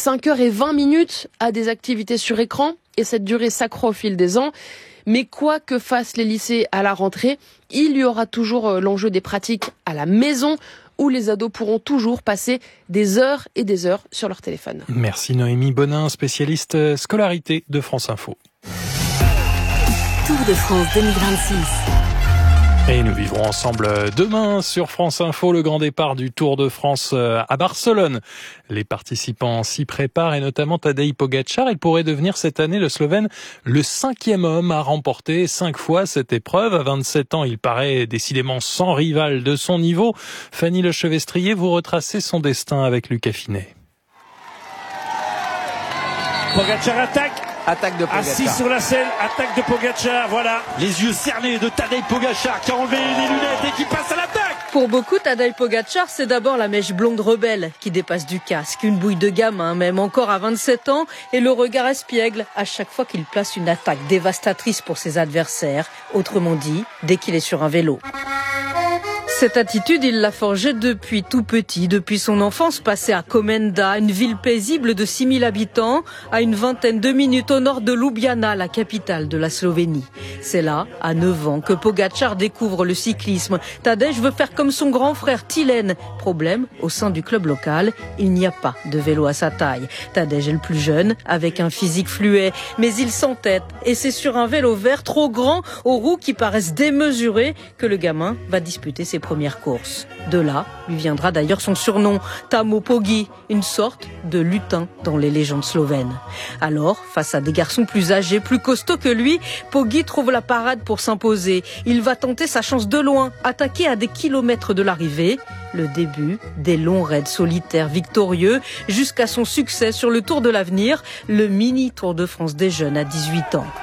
5h20 à des activités sur écran, et cette durée s'accroît au fil des ans. Mais quoi que fassent les lycées à la rentrée, il y aura toujours l'enjeu des pratiques à la maison, où les ados pourront toujours passer des heures et des heures sur leur téléphone. Merci Noémie Bonin, spécialiste scolarité de France Info. Tour de France 2026. Et nous vivrons ensemble demain sur France Info le grand départ du Tour de France à Barcelone. Les participants s'y préparent, et notamment Tadej Pogačar. Il pourrait devenir cette année le Slovène le 5e homme à remporter 5 fois cette épreuve. À 27 ans, il paraît décidément sans rival de son niveau. Fanny Lechevestrier, vous retracez son destin avec Lucas Finet. Pogačar attaque. Attaque de Pogačar. Assis sur la selle, attaque de Pogačar, voilà. Les yeux cernés de Tadej Pogačar qui a enlevé les lunettes et qui passe à l'attaque. Pour beaucoup, Tadej Pogačar, c'est d'abord la mèche blonde rebelle qui dépasse du casque. Une bouille de gamin, même encore à 27 ans, et le regard espiègle à chaque fois qu'il place une attaque dévastatrice pour ses adversaires. Autrement dit, dès qu'il est sur un vélo. Cette attitude, il l'a forgée depuis tout petit, depuis son enfance passée à Komenda, une ville paisible de 6000 habitants, à une vingtaine de minutes au nord de Ljubljana, la capitale de la Slovénie. C'est là, à 9 ans, que Pogačar découvre le cyclisme. Tadej veut faire comme son grand frère Tilen. Problème, au sein du club local, il n'y a pas de vélo à sa taille. Tadej est le plus jeune, avec un physique fluet, mais il s'entête. Et c'est sur un vélo vert trop grand, aux roues qui paraissent démesurées, que le gamin va disputer ses première course. De là, lui viendra d'ailleurs son surnom, Tamo Poggi, une sorte de lutin dans les légendes slovènes. Alors, face à des garçons plus âgés, plus costauds que lui, Poggi trouve la parade pour s'imposer. Il va tenter sa chance de loin, attaquer à des kilomètres de l'arrivée. Le début des longs raids solitaires victorieux jusqu'à son succès sur le Tour de l'Avenir, le mini Tour de France des jeunes à 18 ans.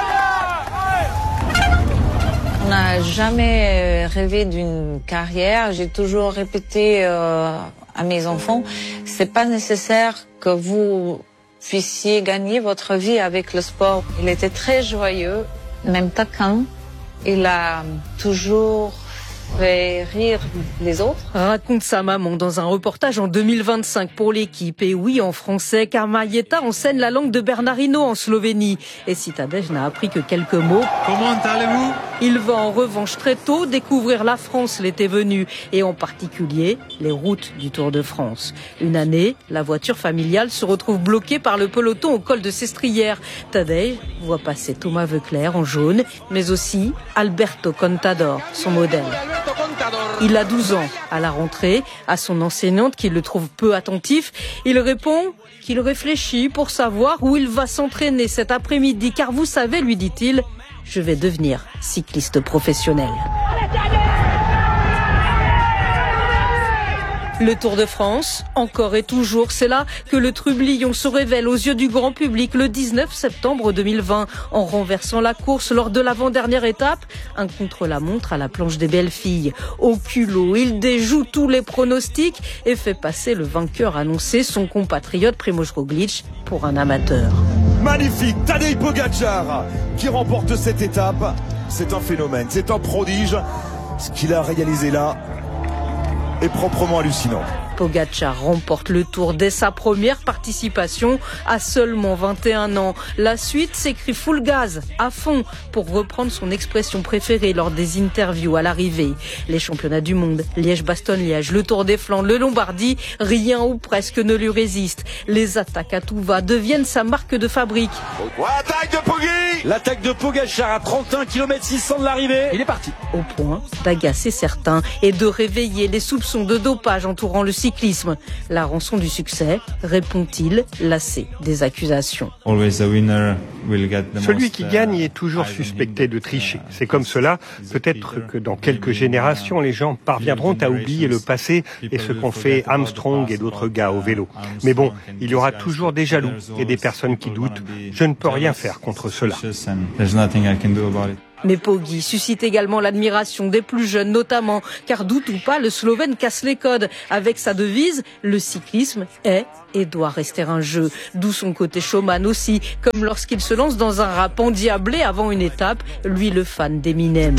On n'a jamais rêvé d'une carrière. J'ai toujours répété à mes enfants, c'est pas nécessaire que vous puissiez gagner votre vie avec le sport. Il était très joyeux, même taquin. Il a toujours fait rire les autres. Raconte sa maman dans un reportage en 2025 pour l'équipe. Et oui, en français, car Marietta enseigne la langue de Bernardino en Slovénie. Et si Tadej n'a appris que quelques mots, comment allez-vous ? Il va en revanche très tôt découvrir la France l'été venu, et en particulier les routes du Tour de France. Une année, la voiture familiale se retrouve bloquée par le peloton au col de Sestrières. Tadej voit passer Thomas Voeckler en jaune, mais aussi Alberto Contador, son modèle. Il a 12 ans. À la rentrée, à son enseignante qui le trouve peu attentif, il répond qu'il réfléchit pour savoir où il va s'entraîner cet après-midi. Car vous savez, lui dit-il, je vais devenir cycliste professionnel. Le Tour de France, encore et toujours, c'est là que le trublion se révèle aux yeux du grand public le 19 septembre 2020 en renversant la course lors de l'avant-dernière étape, un contre-la-montre à la planche des belles filles. Au culot, il déjoue tous les pronostics et fait passer le vainqueur annoncé, son compatriote Primož Roglič, pour un amateur. Magnifique, Tadej Pogačar qui remporte cette étape. C'est un phénomène, c'est un prodige. Ce qu'il a réalisé là est proprement hallucinant. Pogačar remporte le Tour dès sa première participation à seulement 21 ans. La suite s'écrit full gaz, à fond, pour reprendre son expression préférée lors des interviews à l'arrivée. Les championnats du monde, Liège-Bastogne-Liège, le Tour des Flandres, le Lombardie, rien ou presque ne lui résiste. Les attaques à tout va deviennent sa marque de fabrique. Attaque de Poggi! L'attaque de Pogačar à 31 km 600 de l'arrivée. Il est parti. Au point d'agacer certains et de réveiller les soupçons de dopage entourant le cyclisme. La rançon du succès, répond-il, lassé des accusations. Celui qui gagne est toujours suspecté de tricher. C'est comme cela. Peut-être que dans quelques générations, les gens parviendront à oublier le passé et ce qu'ont fait Armstrong et d'autres gars au vélo. Mais bon, il y aura toujours des jaloux et des personnes qui doutent. Je ne peux rien faire contre cela. Mais Poggi suscite également l'admiration des plus jeunes notamment, car doute ou pas, le Slovène casse les codes. Avec sa devise, le cyclisme est et doit rester un jeu. D'où son côté showman aussi, comme lorsqu'il se lance dans un rap endiablé avant une étape, lui le fan d'Eminem.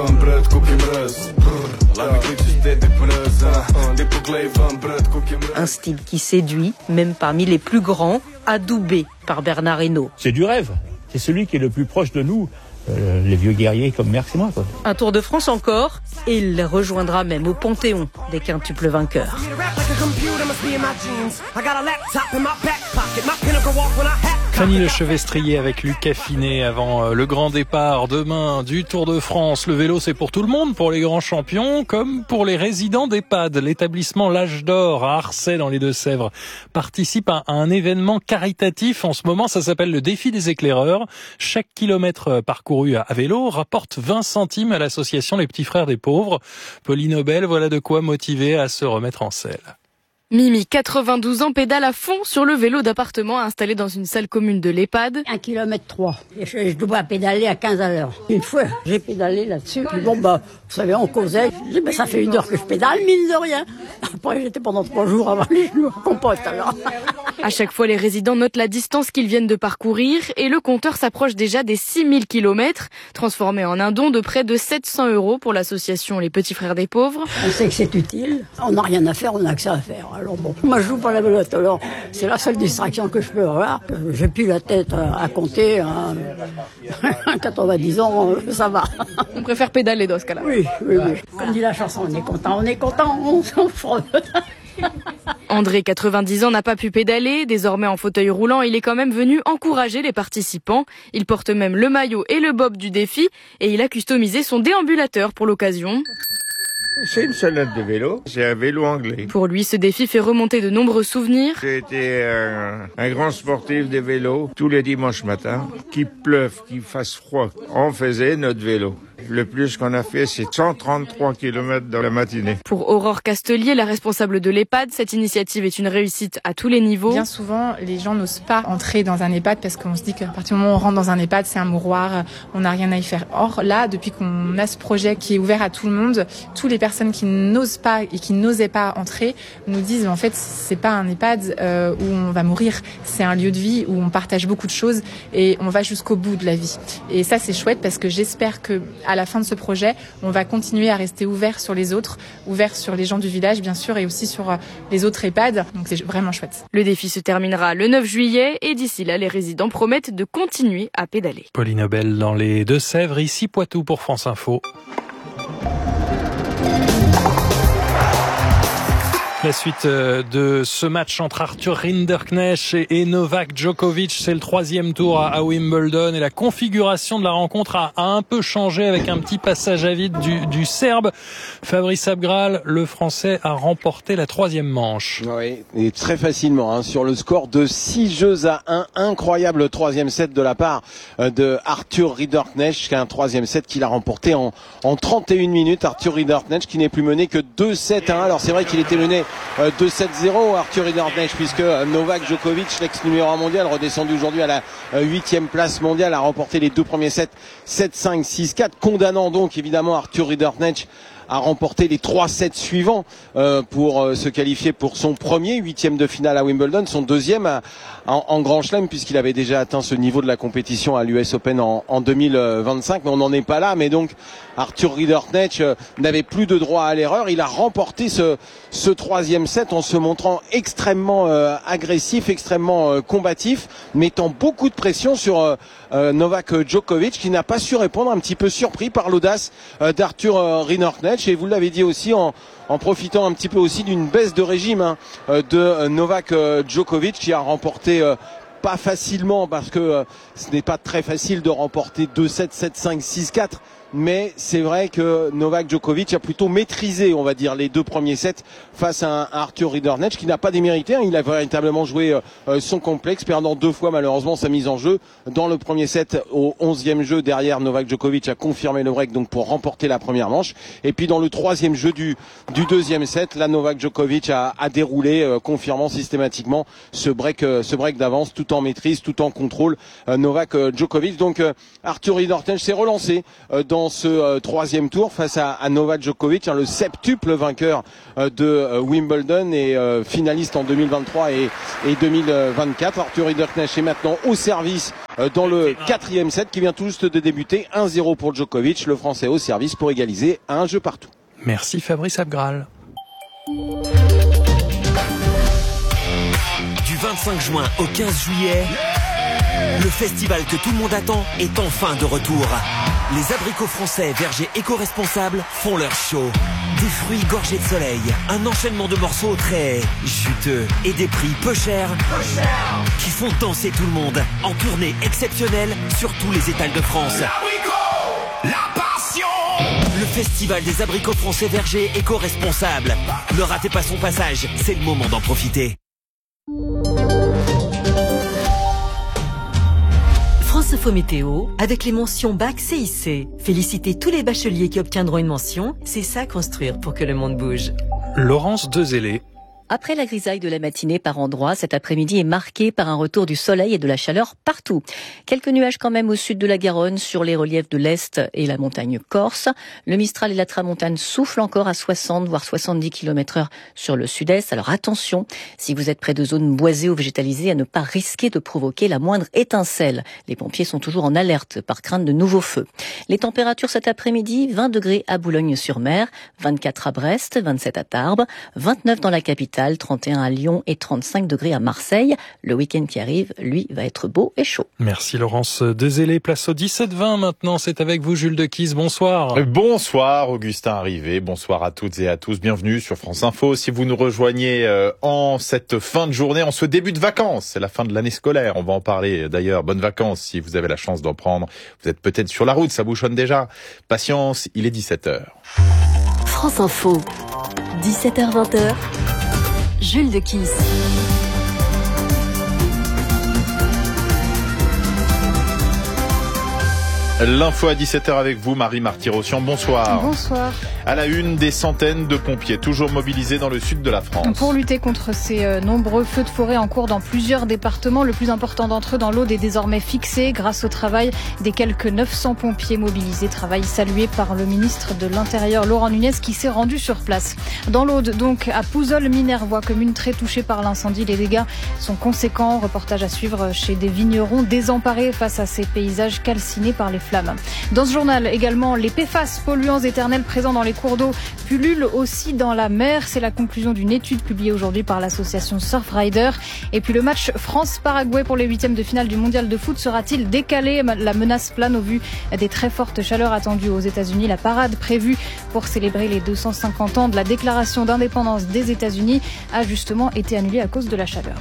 Un style qui séduit, même parmi les plus grands, adoubé par Bernard Hinault. C'est du rêve, c'est celui qui est le plus proche de nous. Les vieux guerriers comme Merckx et moi, quoi. Un Tour de France encore, et il les rejoindra même au panthéon des quintuples vainqueurs. Fanny Lechevestrier avec Lucas Finet avant le grand départ demain du Tour de France. Le vélo, c'est pour tout le monde, pour les grands champions comme pour les résidents d'EHPAD. L'établissement L'Âge d'Or à Arcet dans les Deux-Sèvres participe à un événement caritatif. En ce moment, ça s'appelle le défi des éclaireurs. Chaque kilomètre parcouru à vélo rapporte 20 centimes à l'association Les Petits Frères des Pauvres. Pauline Aubel, voilà de quoi motiver à se remettre en selle. Mimi, 92 ans, pédale à fond sur le vélo d'appartement installé dans une salle commune de l'EHPAD. 1,3 km. Et je dois pédaler à 15 à l'heure. Une fois, j'ai pédalé là-dessus. Puis bon, vous savez, on causait. Je dis, ça fait 1 heure que je pédale, mine de rien. Après, j'étais pendant 3 jours avant les genoux à compote, alors. À chaque fois, les résidents notent la distance qu'ils viennent de parcourir et le compteur s'approche déjà des 6000 km, transformé en un don de près de 700 € pour l'association Les Petits Frères des Pauvres. On sait que c'est utile. On n'a rien à faire, on n'a que ça à faire. Alors bon, moi je joue pas la belote, alors c'est la seule distraction que je peux avoir. J'ai plus la tête à compter. 90 ans, ça va. On préfère pédaler dans ce cas-là. Oui. Comme dit la chanson, on est content, on s'en frotte. André, 90 ans, n'a pas pu pédaler. Désormais en fauteuil roulant, il est quand même venu encourager les participants. Il porte même le maillot et le bob du défi et il a customisé son déambulateur pour l'occasion. C'est une sellette de vélo, c'est un vélo anglais. Pour lui, ce défi fait remonter de nombreux souvenirs. J'ai été un grand sportif des vélos tous les dimanches matins. Qu'il pleuve, qu'il fasse froid, on faisait notre vélo. Le plus qu'on a fait, c'est 133 km dans la matinée. Pour Aurore Castelier, la responsable de l'EHPAD, cette initiative est une réussite à tous les niveaux. Bien souvent, les gens n'osent pas entrer dans un EHPAD parce qu'on se dit qu'à partir du moment où on rentre dans un EHPAD, c'est un mouroir, on n'a rien à y faire. Or, là, depuis qu'on a ce projet qui est ouvert à tout le monde, toutes les personnes qui n'osent pas et qui n'osaient pas entrer nous disent en fait, c'est pas un EHPAD où on va mourir, c'est un lieu de vie où on partage beaucoup de choses et on va jusqu'au bout de la vie. Et ça, c'est chouette parce que j'espère que à la fin de ce projet, on va continuer à rester ouvert sur les autres, ouvert sur les gens du village, bien sûr, et aussi sur les autres EHPAD. Donc c'est vraiment chouette. Le défi se terminera le 9 juillet et d'ici là, les résidents promettent de continuer à pédaler. Pauline Aubel dans les Deux-Sèvres, ici Poitou pour France Info. La suite de ce match entre Arthur Rinderknecht et Novak Djokovic, c'est le 3e tour à Wimbledon et la configuration de la rencontre a un peu changé avec un petit passage à vide du Serbe. Fabrice Abgral, le Français, a remporté la 3e manche. Oui, et très facilement, sur le score de 6-1. Incroyable 3e set de la part de Arthur Rinderknecht, qui a un 3e set qu'il a remporté en 31 minutes. Arthur Rinderknecht qui n'est plus mené que 2-7-1. Alors c'est vrai qu'il était mené 2-7-0 Arthur Rinderknecht, puisque Novak Djokovic, l'ex numéro 1 mondial, redescendu aujourd'hui à la 8e place mondiale, a remporté les deux premiers sets 7-5, 6-4, condamnant donc évidemment Arthur Rinderknecht a remporté les 3 sets suivants pour se qualifier pour son premier 8e de finale à Wimbledon, son deuxième en Grand Chelem, puisqu'il avait déjà atteint ce niveau de la compétition à l'US Open en 2025, mais on n'en est pas là. Mais donc Arthur Rinderknecht n'avait plus de droit à l'erreur. Il a remporté ce 3e set en se montrant extrêmement agressif, extrêmement combatif, mettant beaucoup de pression sur Novak Djokovic, qui n'a pas su répondre, un petit peu surpris par l'audace d'Arthur Rinderknecht. Et vous l'avez dit aussi, en profitant un petit peu aussi d'une baisse de régime de Novak Djokovic, qui a remporté pas facilement, parce que ce n'est pas très facile de remporter 2-7, 7-5, 6-4. Mais c'est vrai que Novak Djokovic a plutôt maîtrisé, on va dire, les deux premiers sets face à un Arthur Rinderknecht qui n'a pas démérité. Il a véritablement joué son complexe, perdant 2 fois malheureusement sa mise en jeu. Dans le premier set, au 11e jeu, derrière, Novak Djokovic a confirmé le break donc pour remporter la première manche. Et puis dans le 3e jeu du deuxième set, là Novak Djokovic a déroulé, confirmant systématiquement ce break d'avance, tout en maîtrise, tout en contrôle. Novak Djokovic, donc Arthur Rinderknecht s'est relancé dans ce 3e tour face à Novak Djokovic, le septuple vainqueur de Wimbledon et finaliste en 2023 et 2024. Arthur Rinderknecht est maintenant au service dans le 4e set qui vient tout juste de débuter. 1-0 pour Djokovic, le Français au service pour égaliser à 1 jeu partout. Merci Fabrice Abgral. Du 25 juin au 15 juillet, le festival que tout le monde attend est enfin de retour. Les abricots français vergers éco-responsables font leur show. Des fruits gorgés de soleil, un enchaînement de morceaux très juteux et des prix peu chers qui font danser tout le monde en tournée exceptionnelle sur tous les étals de France. La passion! Le festival des abricots français vergers éco-responsables. Ne ratez pas son passage, c'est le moment d'en profiter. France Info Météo, avec les mentions Bac CIC. Félicitez tous les bacheliers qui obtiendront une mention. C'est ça construire pour que le monde bouge. Laurence Dezellé. Après la grisaille de la matinée par endroits, cet après-midi est marqué par un retour du soleil et de la chaleur partout. Quelques nuages quand même au sud de la Garonne, sur les reliefs de l'Est et la montagne corse. Le Mistral et la Tramontane soufflent encore à 60 voire 70 km/h sur le sud-est. Alors attention, si vous êtes près de zones boisées ou végétalisées, à ne pas risquer de provoquer la moindre étincelle. Les pompiers sont toujours en alerte par crainte de nouveaux feux. Les températures cet après-midi, 20 degrés à Boulogne-sur-Mer, 24 à Brest, 27 à Tarbes, 29 dans la capitale, 31 à Lyon et 35 degrés à Marseille. Le week-end qui arrive, lui, va être beau et chaud. Merci Laurence Dezellé. Place au 17-20 maintenant. C'est avec vous Jules Dequise. Bonsoir. Bonsoir Augustin Arrivé. Bonsoir à toutes et à tous. Bienvenue sur France Info. Si vous nous rejoignez en cette fin de journée, en ce début de vacances, c'est la fin de l'année scolaire. On va en parler d'ailleurs. Bonnes vacances si vous avez la chance d'en prendre. Vous êtes peut-être sur la route, ça bouchonne déjà. Patience, il est 17h. France Info, 17h-20h. Jules Dequise. L'info à 17h avec vous, Marie Marty-Rossian. Bonsoir. Bonsoir. À la une, des centaines de pompiers toujours mobilisés dans le sud de la France. Pour lutter contre ces nombreux feux de forêt en cours dans plusieurs départements, le plus important d'entre eux dans l'Aude est désormais fixé grâce au travail des quelques 900 pompiers mobilisés. Travail salué par le ministre de l'Intérieur, Laurent Nunez, qui s'est rendu sur place. Dans l'Aude, donc, à Pouzols-Minervois, commune très touchée par l'incendie, les dégâts sont conséquents. Reportage à suivre chez des vignerons désemparés face à ces paysages calcinés par les flammes. Dans ce journal également, les PFAS, polluants éternels présents dans les cours d'eau, pullulent aussi dans la mer. C'est la conclusion d'une étude publiée aujourd'hui par l'association Surfrider. Et puis le match France-Paraguay pour les 8e de finale du mondial de foot sera-t-il décalé? La menace plane au vu des très fortes chaleurs attendues aux États-Unis. La parade prévue pour célébrer les 250 ans de la déclaration d'indépendance des États-Unis a justement été annulée à cause de la chaleur.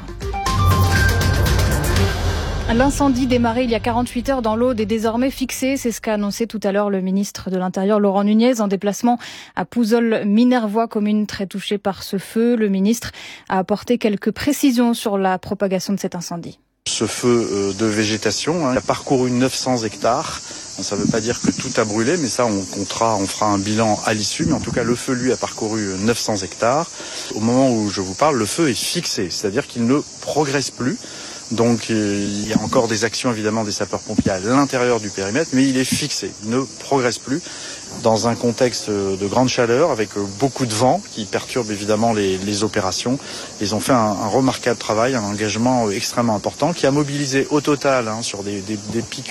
L'incendie démarré il y a 48 heures dans l'Aude est désormais fixé. C'est ce qu'a annoncé tout à l'heure le ministre de l'Intérieur, Laurent Nunez, en déplacement à Pouzols-Minervois, commune très touchée par ce feu. Le ministre a apporté quelques précisions sur la propagation de cet incendie. Ce feu de végétation a parcouru 900 hectares Ça ne veut pas dire que tout a brûlé, mais ça, on fera un bilan à l'issue. Mais en tout cas, le feu, lui, a parcouru 900 hectares. Au moment où je vous parle, le feu est fixé, c'est-à-dire qu'il ne progresse plus. Donc il y a encore des actions évidemment des sapeurs-pompiers à l'intérieur du périmètre, mais il est fixé, il ne progresse plus dans un contexte de grande chaleur avec beaucoup de vent qui perturbe évidemment les opérations. Ils ont fait un remarquable travail, un engagement extrêmement important qui a mobilisé au total sur des pics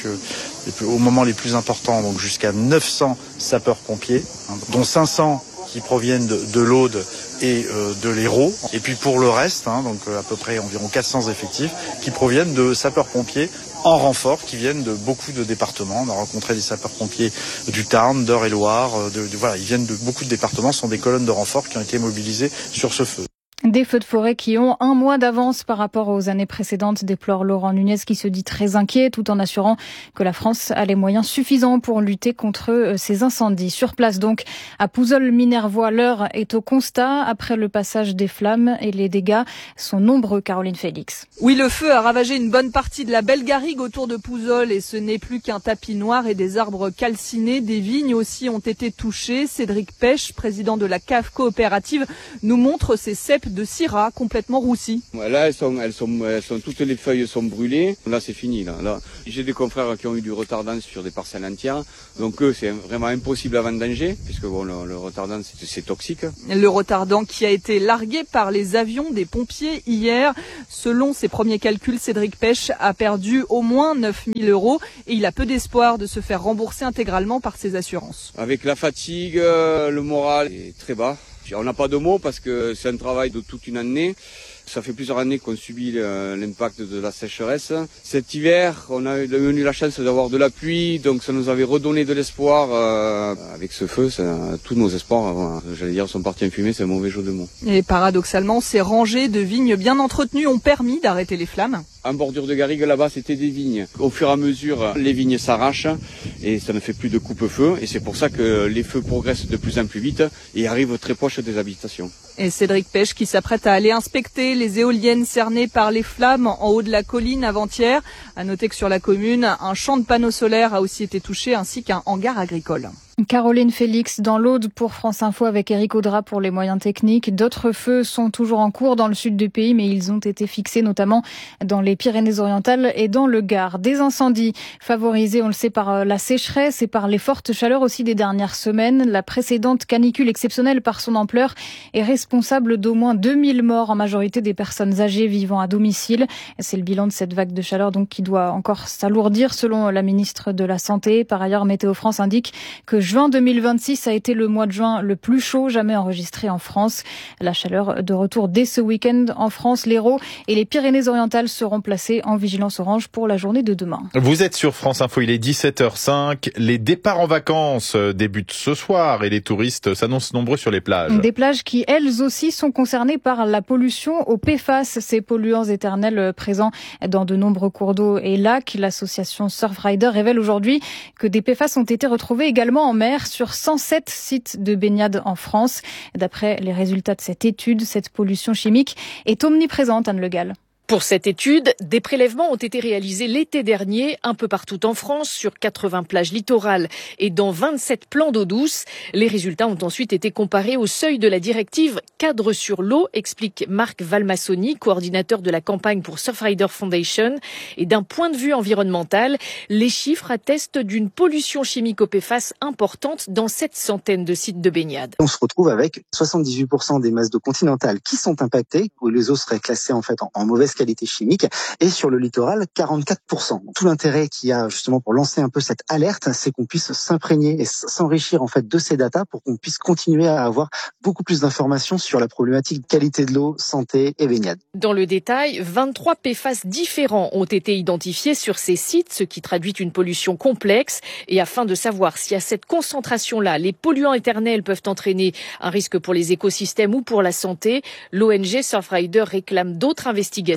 au moment les plus importants, donc jusqu'à 900 sapeurs-pompiers, dont 500 qui proviennent de l'Aude et de l'Hérault. Et puis pour le reste, donc à peu près environ 400 effectifs qui proviennent de sapeurs-pompiers en renfort, qui viennent de beaucoup de départements. On a rencontré des sapeurs-pompiers du Tarn, d'Eure-et-Loire, voilà, ils viennent de beaucoup de départements. Ce sont des colonnes de renfort qui ont été mobilisées sur ce feu. Des feux de forêt qui ont un mois d'avance par rapport aux années précédentes, déplore Laurent Nunez qui se dit très inquiet tout en assurant que la France a les moyens suffisants pour lutter contre ces incendies. Sur place donc, à Pouzols-Minervois, l'heure est au constat après le passage des flammes et les dégâts sont nombreux, Caroline Félix. Oui, le feu a ravagé une bonne partie de la belle garrigue autour de Pouzols et ce n'est plus qu'un tapis noir et des arbres calcinés. Des vignes aussi ont été touchées. Cédric Pêche, président de la CAF coopérative, nous montre ces ceps de syrah complètement roussis. Là, elles sont toutes les feuilles sont brûlées. Là, c'est fini. Là, j'ai des confrères qui ont eu du retardant sur des parcelles entières. Donc eux, c'est vraiment impossible à vendanger puisque le retardant, c'est toxique. Le retardant qui a été largué par les avions des pompiers hier. Selon ses premiers calculs, Cédric Pêche a perdu au moins 9 000 € et il a peu d'espoir de se faire rembourser intégralement par ses assurances. Avec la fatigue, le moral est très bas. On n'a pas de mots parce que c'est un travail de toute une année. Ça fait plusieurs années qu'on subit l'impact de la sécheresse. Cet hiver, on a eu la chance d'avoir de la pluie, donc ça nous avait redonné de l'espoir. Avec ce feu, tous nos espoirs, j'allais dire, sont partis en fumée, c'est un mauvais jeu de mots. Et paradoxalement, ces rangées de vignes bien entretenues ont permis d'arrêter les flammes. En bordure de garrigue, là-bas, c'était des vignes. Au fur et à mesure, les vignes s'arrachent et ça ne fait plus de coupe-feu. Et c'est pour ça que les feux progressent de plus en plus vite et arrivent très proches des habitations. Et Cédric Pêche qui s'apprête à aller inspecter les éoliennes cernées par les flammes en haut de la colline avant-hier. À noter que sur la commune, un champ de panneaux solaires a aussi été touché ainsi qu'un hangar agricole. Caroline Félix dans l'Aude pour France Info avec Éric Audra pour les moyens techniques. D'autres feux sont toujours en cours dans le sud du pays, mais ils ont été fixés notamment dans les Pyrénées-Orientales et dans le Gard. Des incendies favorisés, on le sait, par la sécheresse et par les fortes chaleurs aussi des dernières semaines. La précédente canicule exceptionnelle par son ampleur est responsable d'au moins 2000 morts, en majorité des personnes âgées vivant à domicile. C'est le bilan de cette vague de chaleur donc qui doit encore s'alourdir selon la ministre de la Santé. Par ailleurs, Météo France indique que juin 2026 a été le mois de juin le plus chaud jamais enregistré en France. La chaleur de retour dès ce week-end en France. L'Hérault et les Pyrénées-Orientales seront placés en vigilance orange pour la journée de demain. Vous êtes sur France Info, il est 17h05. Les départs en vacances débutent ce soir et les touristes s'annoncent nombreux sur les plages. Des plages qui, elles aussi, sont concernées par la pollution au PFAS, ces polluants éternels présents dans de nombreux cours d'eau et lacs. L'association Surfrider révèle aujourd'hui que des PFAS ont été retrouvés également en mer sur 107 sites de baignade en France. D'après les résultats de cette étude, cette pollution chimique est omniprésente, Anne Le Gall. Pour cette étude, des prélèvements ont été réalisés l'été dernier, un peu partout en France, sur 80 plages littorales et dans 27 plans d'eau douce. Les résultats ont ensuite été comparés au seuil de la directive Cadre sur l'eau, explique Marc Valmassoni, coordinateur de la campagne pour Surfrider Foundation. Et d'un point de vue environnemental, les chiffres attestent d'une pollution chimique au PFAS importante dans cette centaine de sites de baignade. On se retrouve avec 78% des masses d'eau continentales qui sont impactées, où les eaux seraient classées en fait en mauvaise qualité chimique, et sur le littoral 44%. Tout l'intérêt qu'il y a justement pour lancer un peu cette alerte, c'est qu'on puisse s'imprégner et s'enrichir en fait de ces datas pour qu'on puisse continuer à avoir beaucoup plus d'informations sur la problématique de qualité de l'eau, santé et baignade. Dans le détail, 23 PFAS différents ont été identifiés sur ces sites, ce qui traduit une pollution complexe. Et afin de savoir si à cette concentration-là, les polluants éternels peuvent entraîner un risque pour les écosystèmes ou pour la santé, l'ONG Surfrider réclame d'autres investigations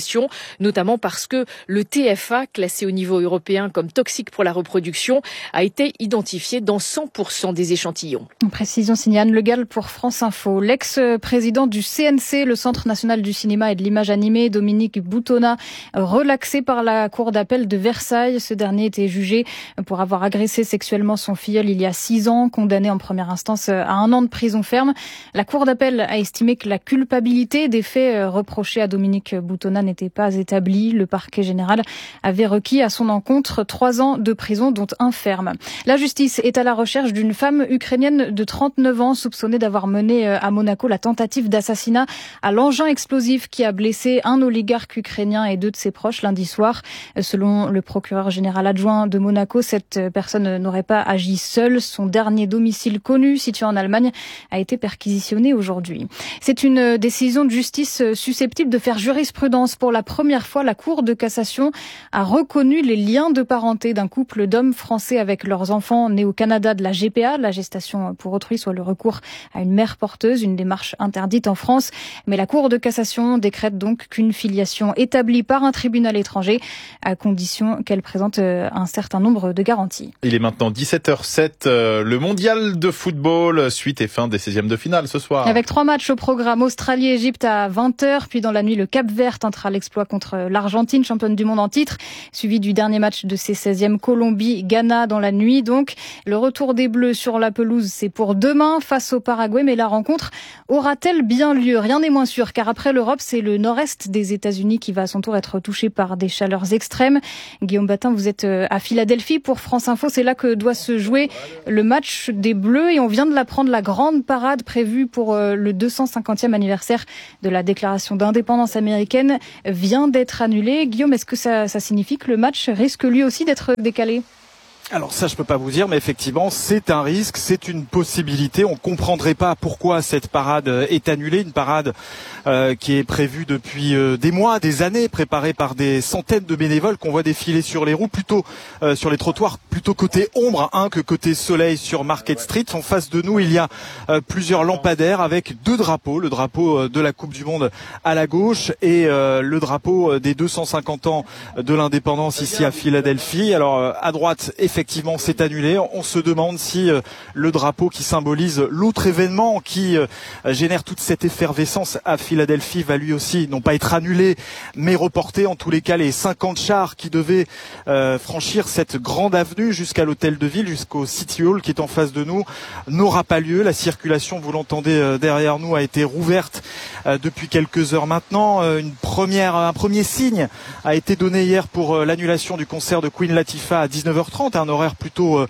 précautions, notamment parce que le TFA, classé au niveau européen comme toxique pour la reproduction, a été identifié dans 100% des échantillons. Précision signée Anne Le Gall pour France Info. L'ex-président du CNC, le Centre national du cinéma et de l'image animée, Dominique Boutonnat, relaxé par la cour d'appel de Versailles. Ce dernier était jugé pour avoir agressé sexuellement son filleul il y a 6 ans, condamné en première instance à 1 an de prison ferme. La cour d'appel a estimé que la culpabilité des faits reprochés à Dominique Boutonnat n'était pas établie. Le parquet général avait requis à son encontre 3 ans de prison, dont 1 ferme. La justice est à la recherche d'une femme ukrainienne de 39 ans soupçonnée d'avoir mené à Monaco la tentative d'assassinat à l'engin explosif qui a blessé un oligarque ukrainien et 2 de ses proches lundi soir. Selon le procureur général adjoint de Monaco, cette personne n'aurait pas agi seule. Son dernier domicile connu, situé en Allemagne, a été perquisitionné aujourd'hui. C'est une décision de justice susceptible de faire jurisprudence. Pour la première fois, la Cour de cassation a reconnu les liens de parenté d'un couple d'hommes français avec leurs enfants nés au Canada de la GPA, la gestation pour autrui, soit le recours à une mère porteuse, une démarche interdite en France. Mais la Cour de cassation décrète donc qu'une filiation établie par un tribunal étranger, à condition qu'elle présente un certain nombre de garanties. Il est maintenant 17h07, le mondial de football, suite et fin des 16e de finale ce soir. Avec 3 matchs au programme, Australie-Égypte à 20h, puis dans la nuit, le Cap-Vert tentera l'exploit contre l'Argentine, championne du monde en titre, suivi du dernier match de ces 16e, Colombie-Ghana dans la nuit. Donc, le retour des Bleus sur la pelouse, c'est pour demain face au Paraguay, mais la rencontre aura-t-elle bien lieu? Rien n'est moins sûr, car après l'Europe, c'est le nord-est des États-Unis qui va à son tour être touché par des chaleurs extrêmes. Guillaume Batin, vous êtes à Philadelphie pour France Info, c'est là que doit se jouer le match des Bleus et on vient de l'apprendre, la grande parade prévue pour le 250e anniversaire de la déclaration d'indépendance américaine vient d'être annulée. Guillaume, est-ce que ça signifie que le match risque lui aussi d'être décalé? Alors ça, je peux pas vous dire, mais effectivement, c'est un risque, c'est une possibilité. On comprendrait pas pourquoi cette parade est annulée, une parade qui est prévue depuis des mois, des années, préparée par des centaines de bénévoles qu'on voit défiler sur les roues, plutôt sur les trottoirs, plutôt côté ombre que côté soleil sur Market Street. En face de nous, il y a plusieurs lampadaires avec 2 drapeaux, le drapeau de la Coupe du Monde à la gauche et le drapeau des 250 ans de l'indépendance ici à Philadelphie. Alors à droite, effectivement, c'est annulé. On se demande si le drapeau qui symbolise l'autre événement qui génère toute cette effervescence à Philadelphie va lui aussi non pas être annulé, mais reporté. En tous les cas, les 50 chars qui devaient franchir cette grande avenue jusqu'à l'hôtel de ville, jusqu'au City Hall qui est en face de nous, n'aura pas lieu. La circulation, vous l'entendez derrière nous, a été rouverte depuis quelques heures maintenant. Un premier signe a été donné hier pour l'annulation du concert de Queen Latifah à 19h30, un horaire plutôt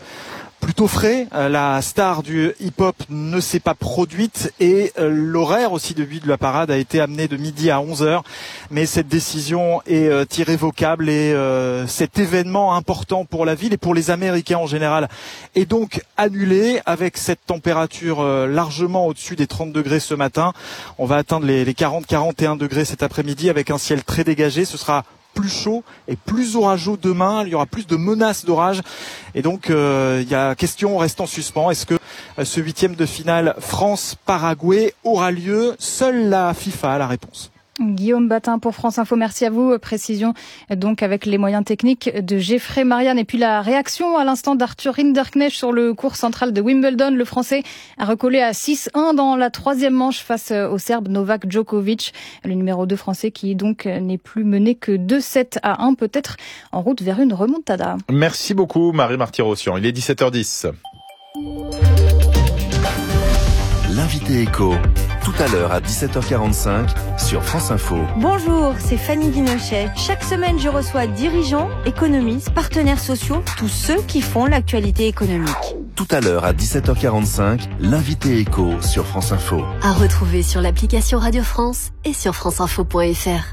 frais. La star du hip-hop ne s'est pas produite et l'horaire aussi de la parade a été amené de midi à 11h. Mais cette décision est irrévocable et cet événement important pour la ville et pour les Américains en général est donc annulé avec cette température largement au-dessus des 30 degrés ce matin. On va atteindre les 40-41 degrés cet après-midi avec un ciel très dégagé. Ce sera plus chaud et plus orageux demain, il y aura plus de menaces d'orage et donc il y a question reste en suspens. Est-ce que ce 8e de finale France-Paraguay aura lieu? Seule la FIFA a la réponse. Guillaume Batin pour France Info, merci à vous. Précision donc avec les moyens techniques de Geoffrey Marianne. Et puis la réaction à l'instant d'Arthur Rinderknecht sur le court central de Wimbledon. Le Français a recollé à 6-1 dans la 3e manche face au Serbe Novak Djokovic. Le numéro 2 français qui donc n'est plus mené que 2-7-1, peut-être en route vers une remontada. Merci beaucoup Marie Marty-Rossian. Il est 17h10. L'invité éco, tout à l'heure à 17h45 sur France Info. Bonjour, c'est Fanny Guinochet. Chaque semaine, je reçois dirigeants, économistes, partenaires sociaux, tous ceux qui font l'actualité économique. Tout à l'heure à 17h45, l'invité éco sur France Info. À retrouver sur l'application Radio France et sur franceinfo.fr.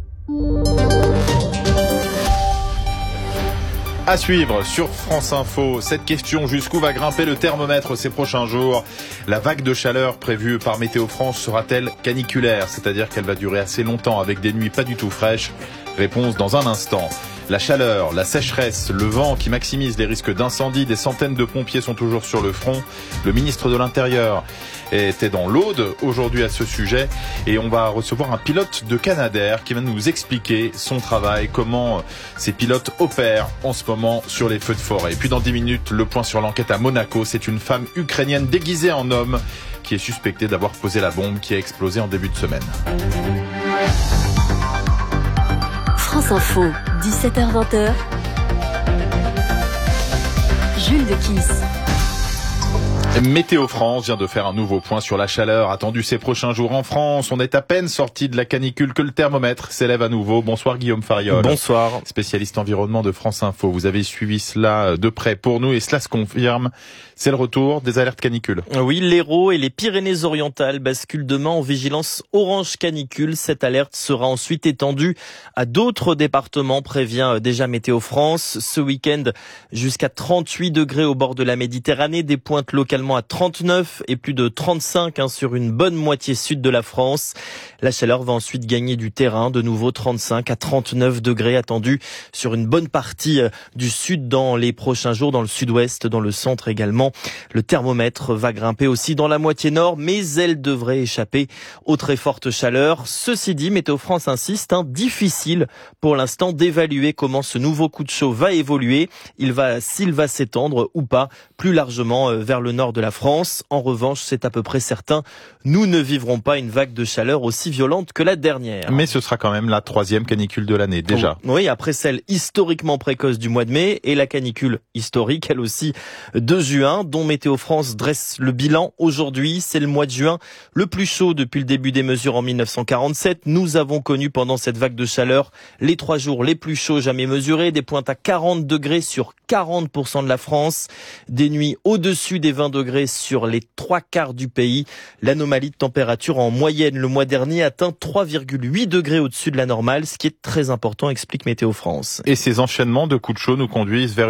À suivre sur France Info, cette question, jusqu'où va grimper le thermomètre ces prochains jours? La vague de chaleur prévue par Météo France sera-t-elle caniculaire? C'est-à-dire qu'elle va durer assez longtemps avec des nuits pas du tout fraîches? Réponse dans un instant. La chaleur, la sécheresse, le vent qui maximise les risques d'incendie. Des centaines de pompiers sont toujours sur le front. Le ministre de l'Intérieur était dans l'Aude aujourd'hui à ce sujet et on va recevoir un pilote de Canadair qui va nous expliquer son travail, comment ces pilotes opèrent en ce moment sur les feux de forêt. Et puis dans 10 minutes, le point sur l'enquête à Monaco. C'est une femme ukrainienne déguisée en homme qui est suspectée d'avoir posé la bombe qui a explosé en début de semaine. France Info, 17h-20h. Jules de Kiss. Météo France vient de faire un nouveau point sur la chaleur attendue ces prochains jours en France. On est à peine sorti de la canicule que le thermomètre s'élève à nouveau. Bonsoir Guillaume Fariol. Bonsoir. Spécialiste environnement de France Info. Vous avez suivi cela de près pour nous et cela se confirme. C'est le retour des alertes canicules. Oui, l'Hérault et les Pyrénées-Orientales basculent demain en vigilance orange canicule. Cette alerte sera ensuite étendue à d'autres départements, prévient déjà Météo France. Ce week-end, jusqu'à 38 degrés au bord de la Méditerranée, des pointes localement à 39 et plus de 35 sur une bonne moitié sud de la France. La chaleur va ensuite gagner du terrain, de nouveau 35 à 39 degrés attendus sur une bonne partie du sud dans les prochains jours, dans le sud-ouest, dans le centre également. Le thermomètre va grimper aussi dans la moitié nord, mais elle devrait échapper aux très fortes chaleurs. Ceci dit, Météo France insiste, difficile pour l'instant d'évaluer comment ce nouveau coup de chaud va évoluer. S'il va s'étendre ou pas plus largement vers le nord de la France. En revanche, c'est à peu près certain, nous ne vivrons pas une vague de chaleur aussi violente que la dernière. Mais ce sera quand même la 3e canicule de l'année, déjà. Oui, après celle historiquement précoce du mois de mai et la canicule historique, elle aussi, de juin, dont Météo France dresse le bilan aujourd'hui. C'est le mois de juin le plus chaud depuis le début des mesures en 1947. Nous avons connu pendant cette vague de chaleur les 3 jours les plus chauds jamais mesurés, des pointes à 40 degrés sur 40% de la France, des nuits au-dessus des 20 degrés sur les 3/4 du pays. L'anomalie de température en moyenne le mois dernier atteint 3,8 degrés au-dessus de la normale, ce qui est très important, explique Météo France. Et ces enchaînements de coups de chaud nous conduisent vers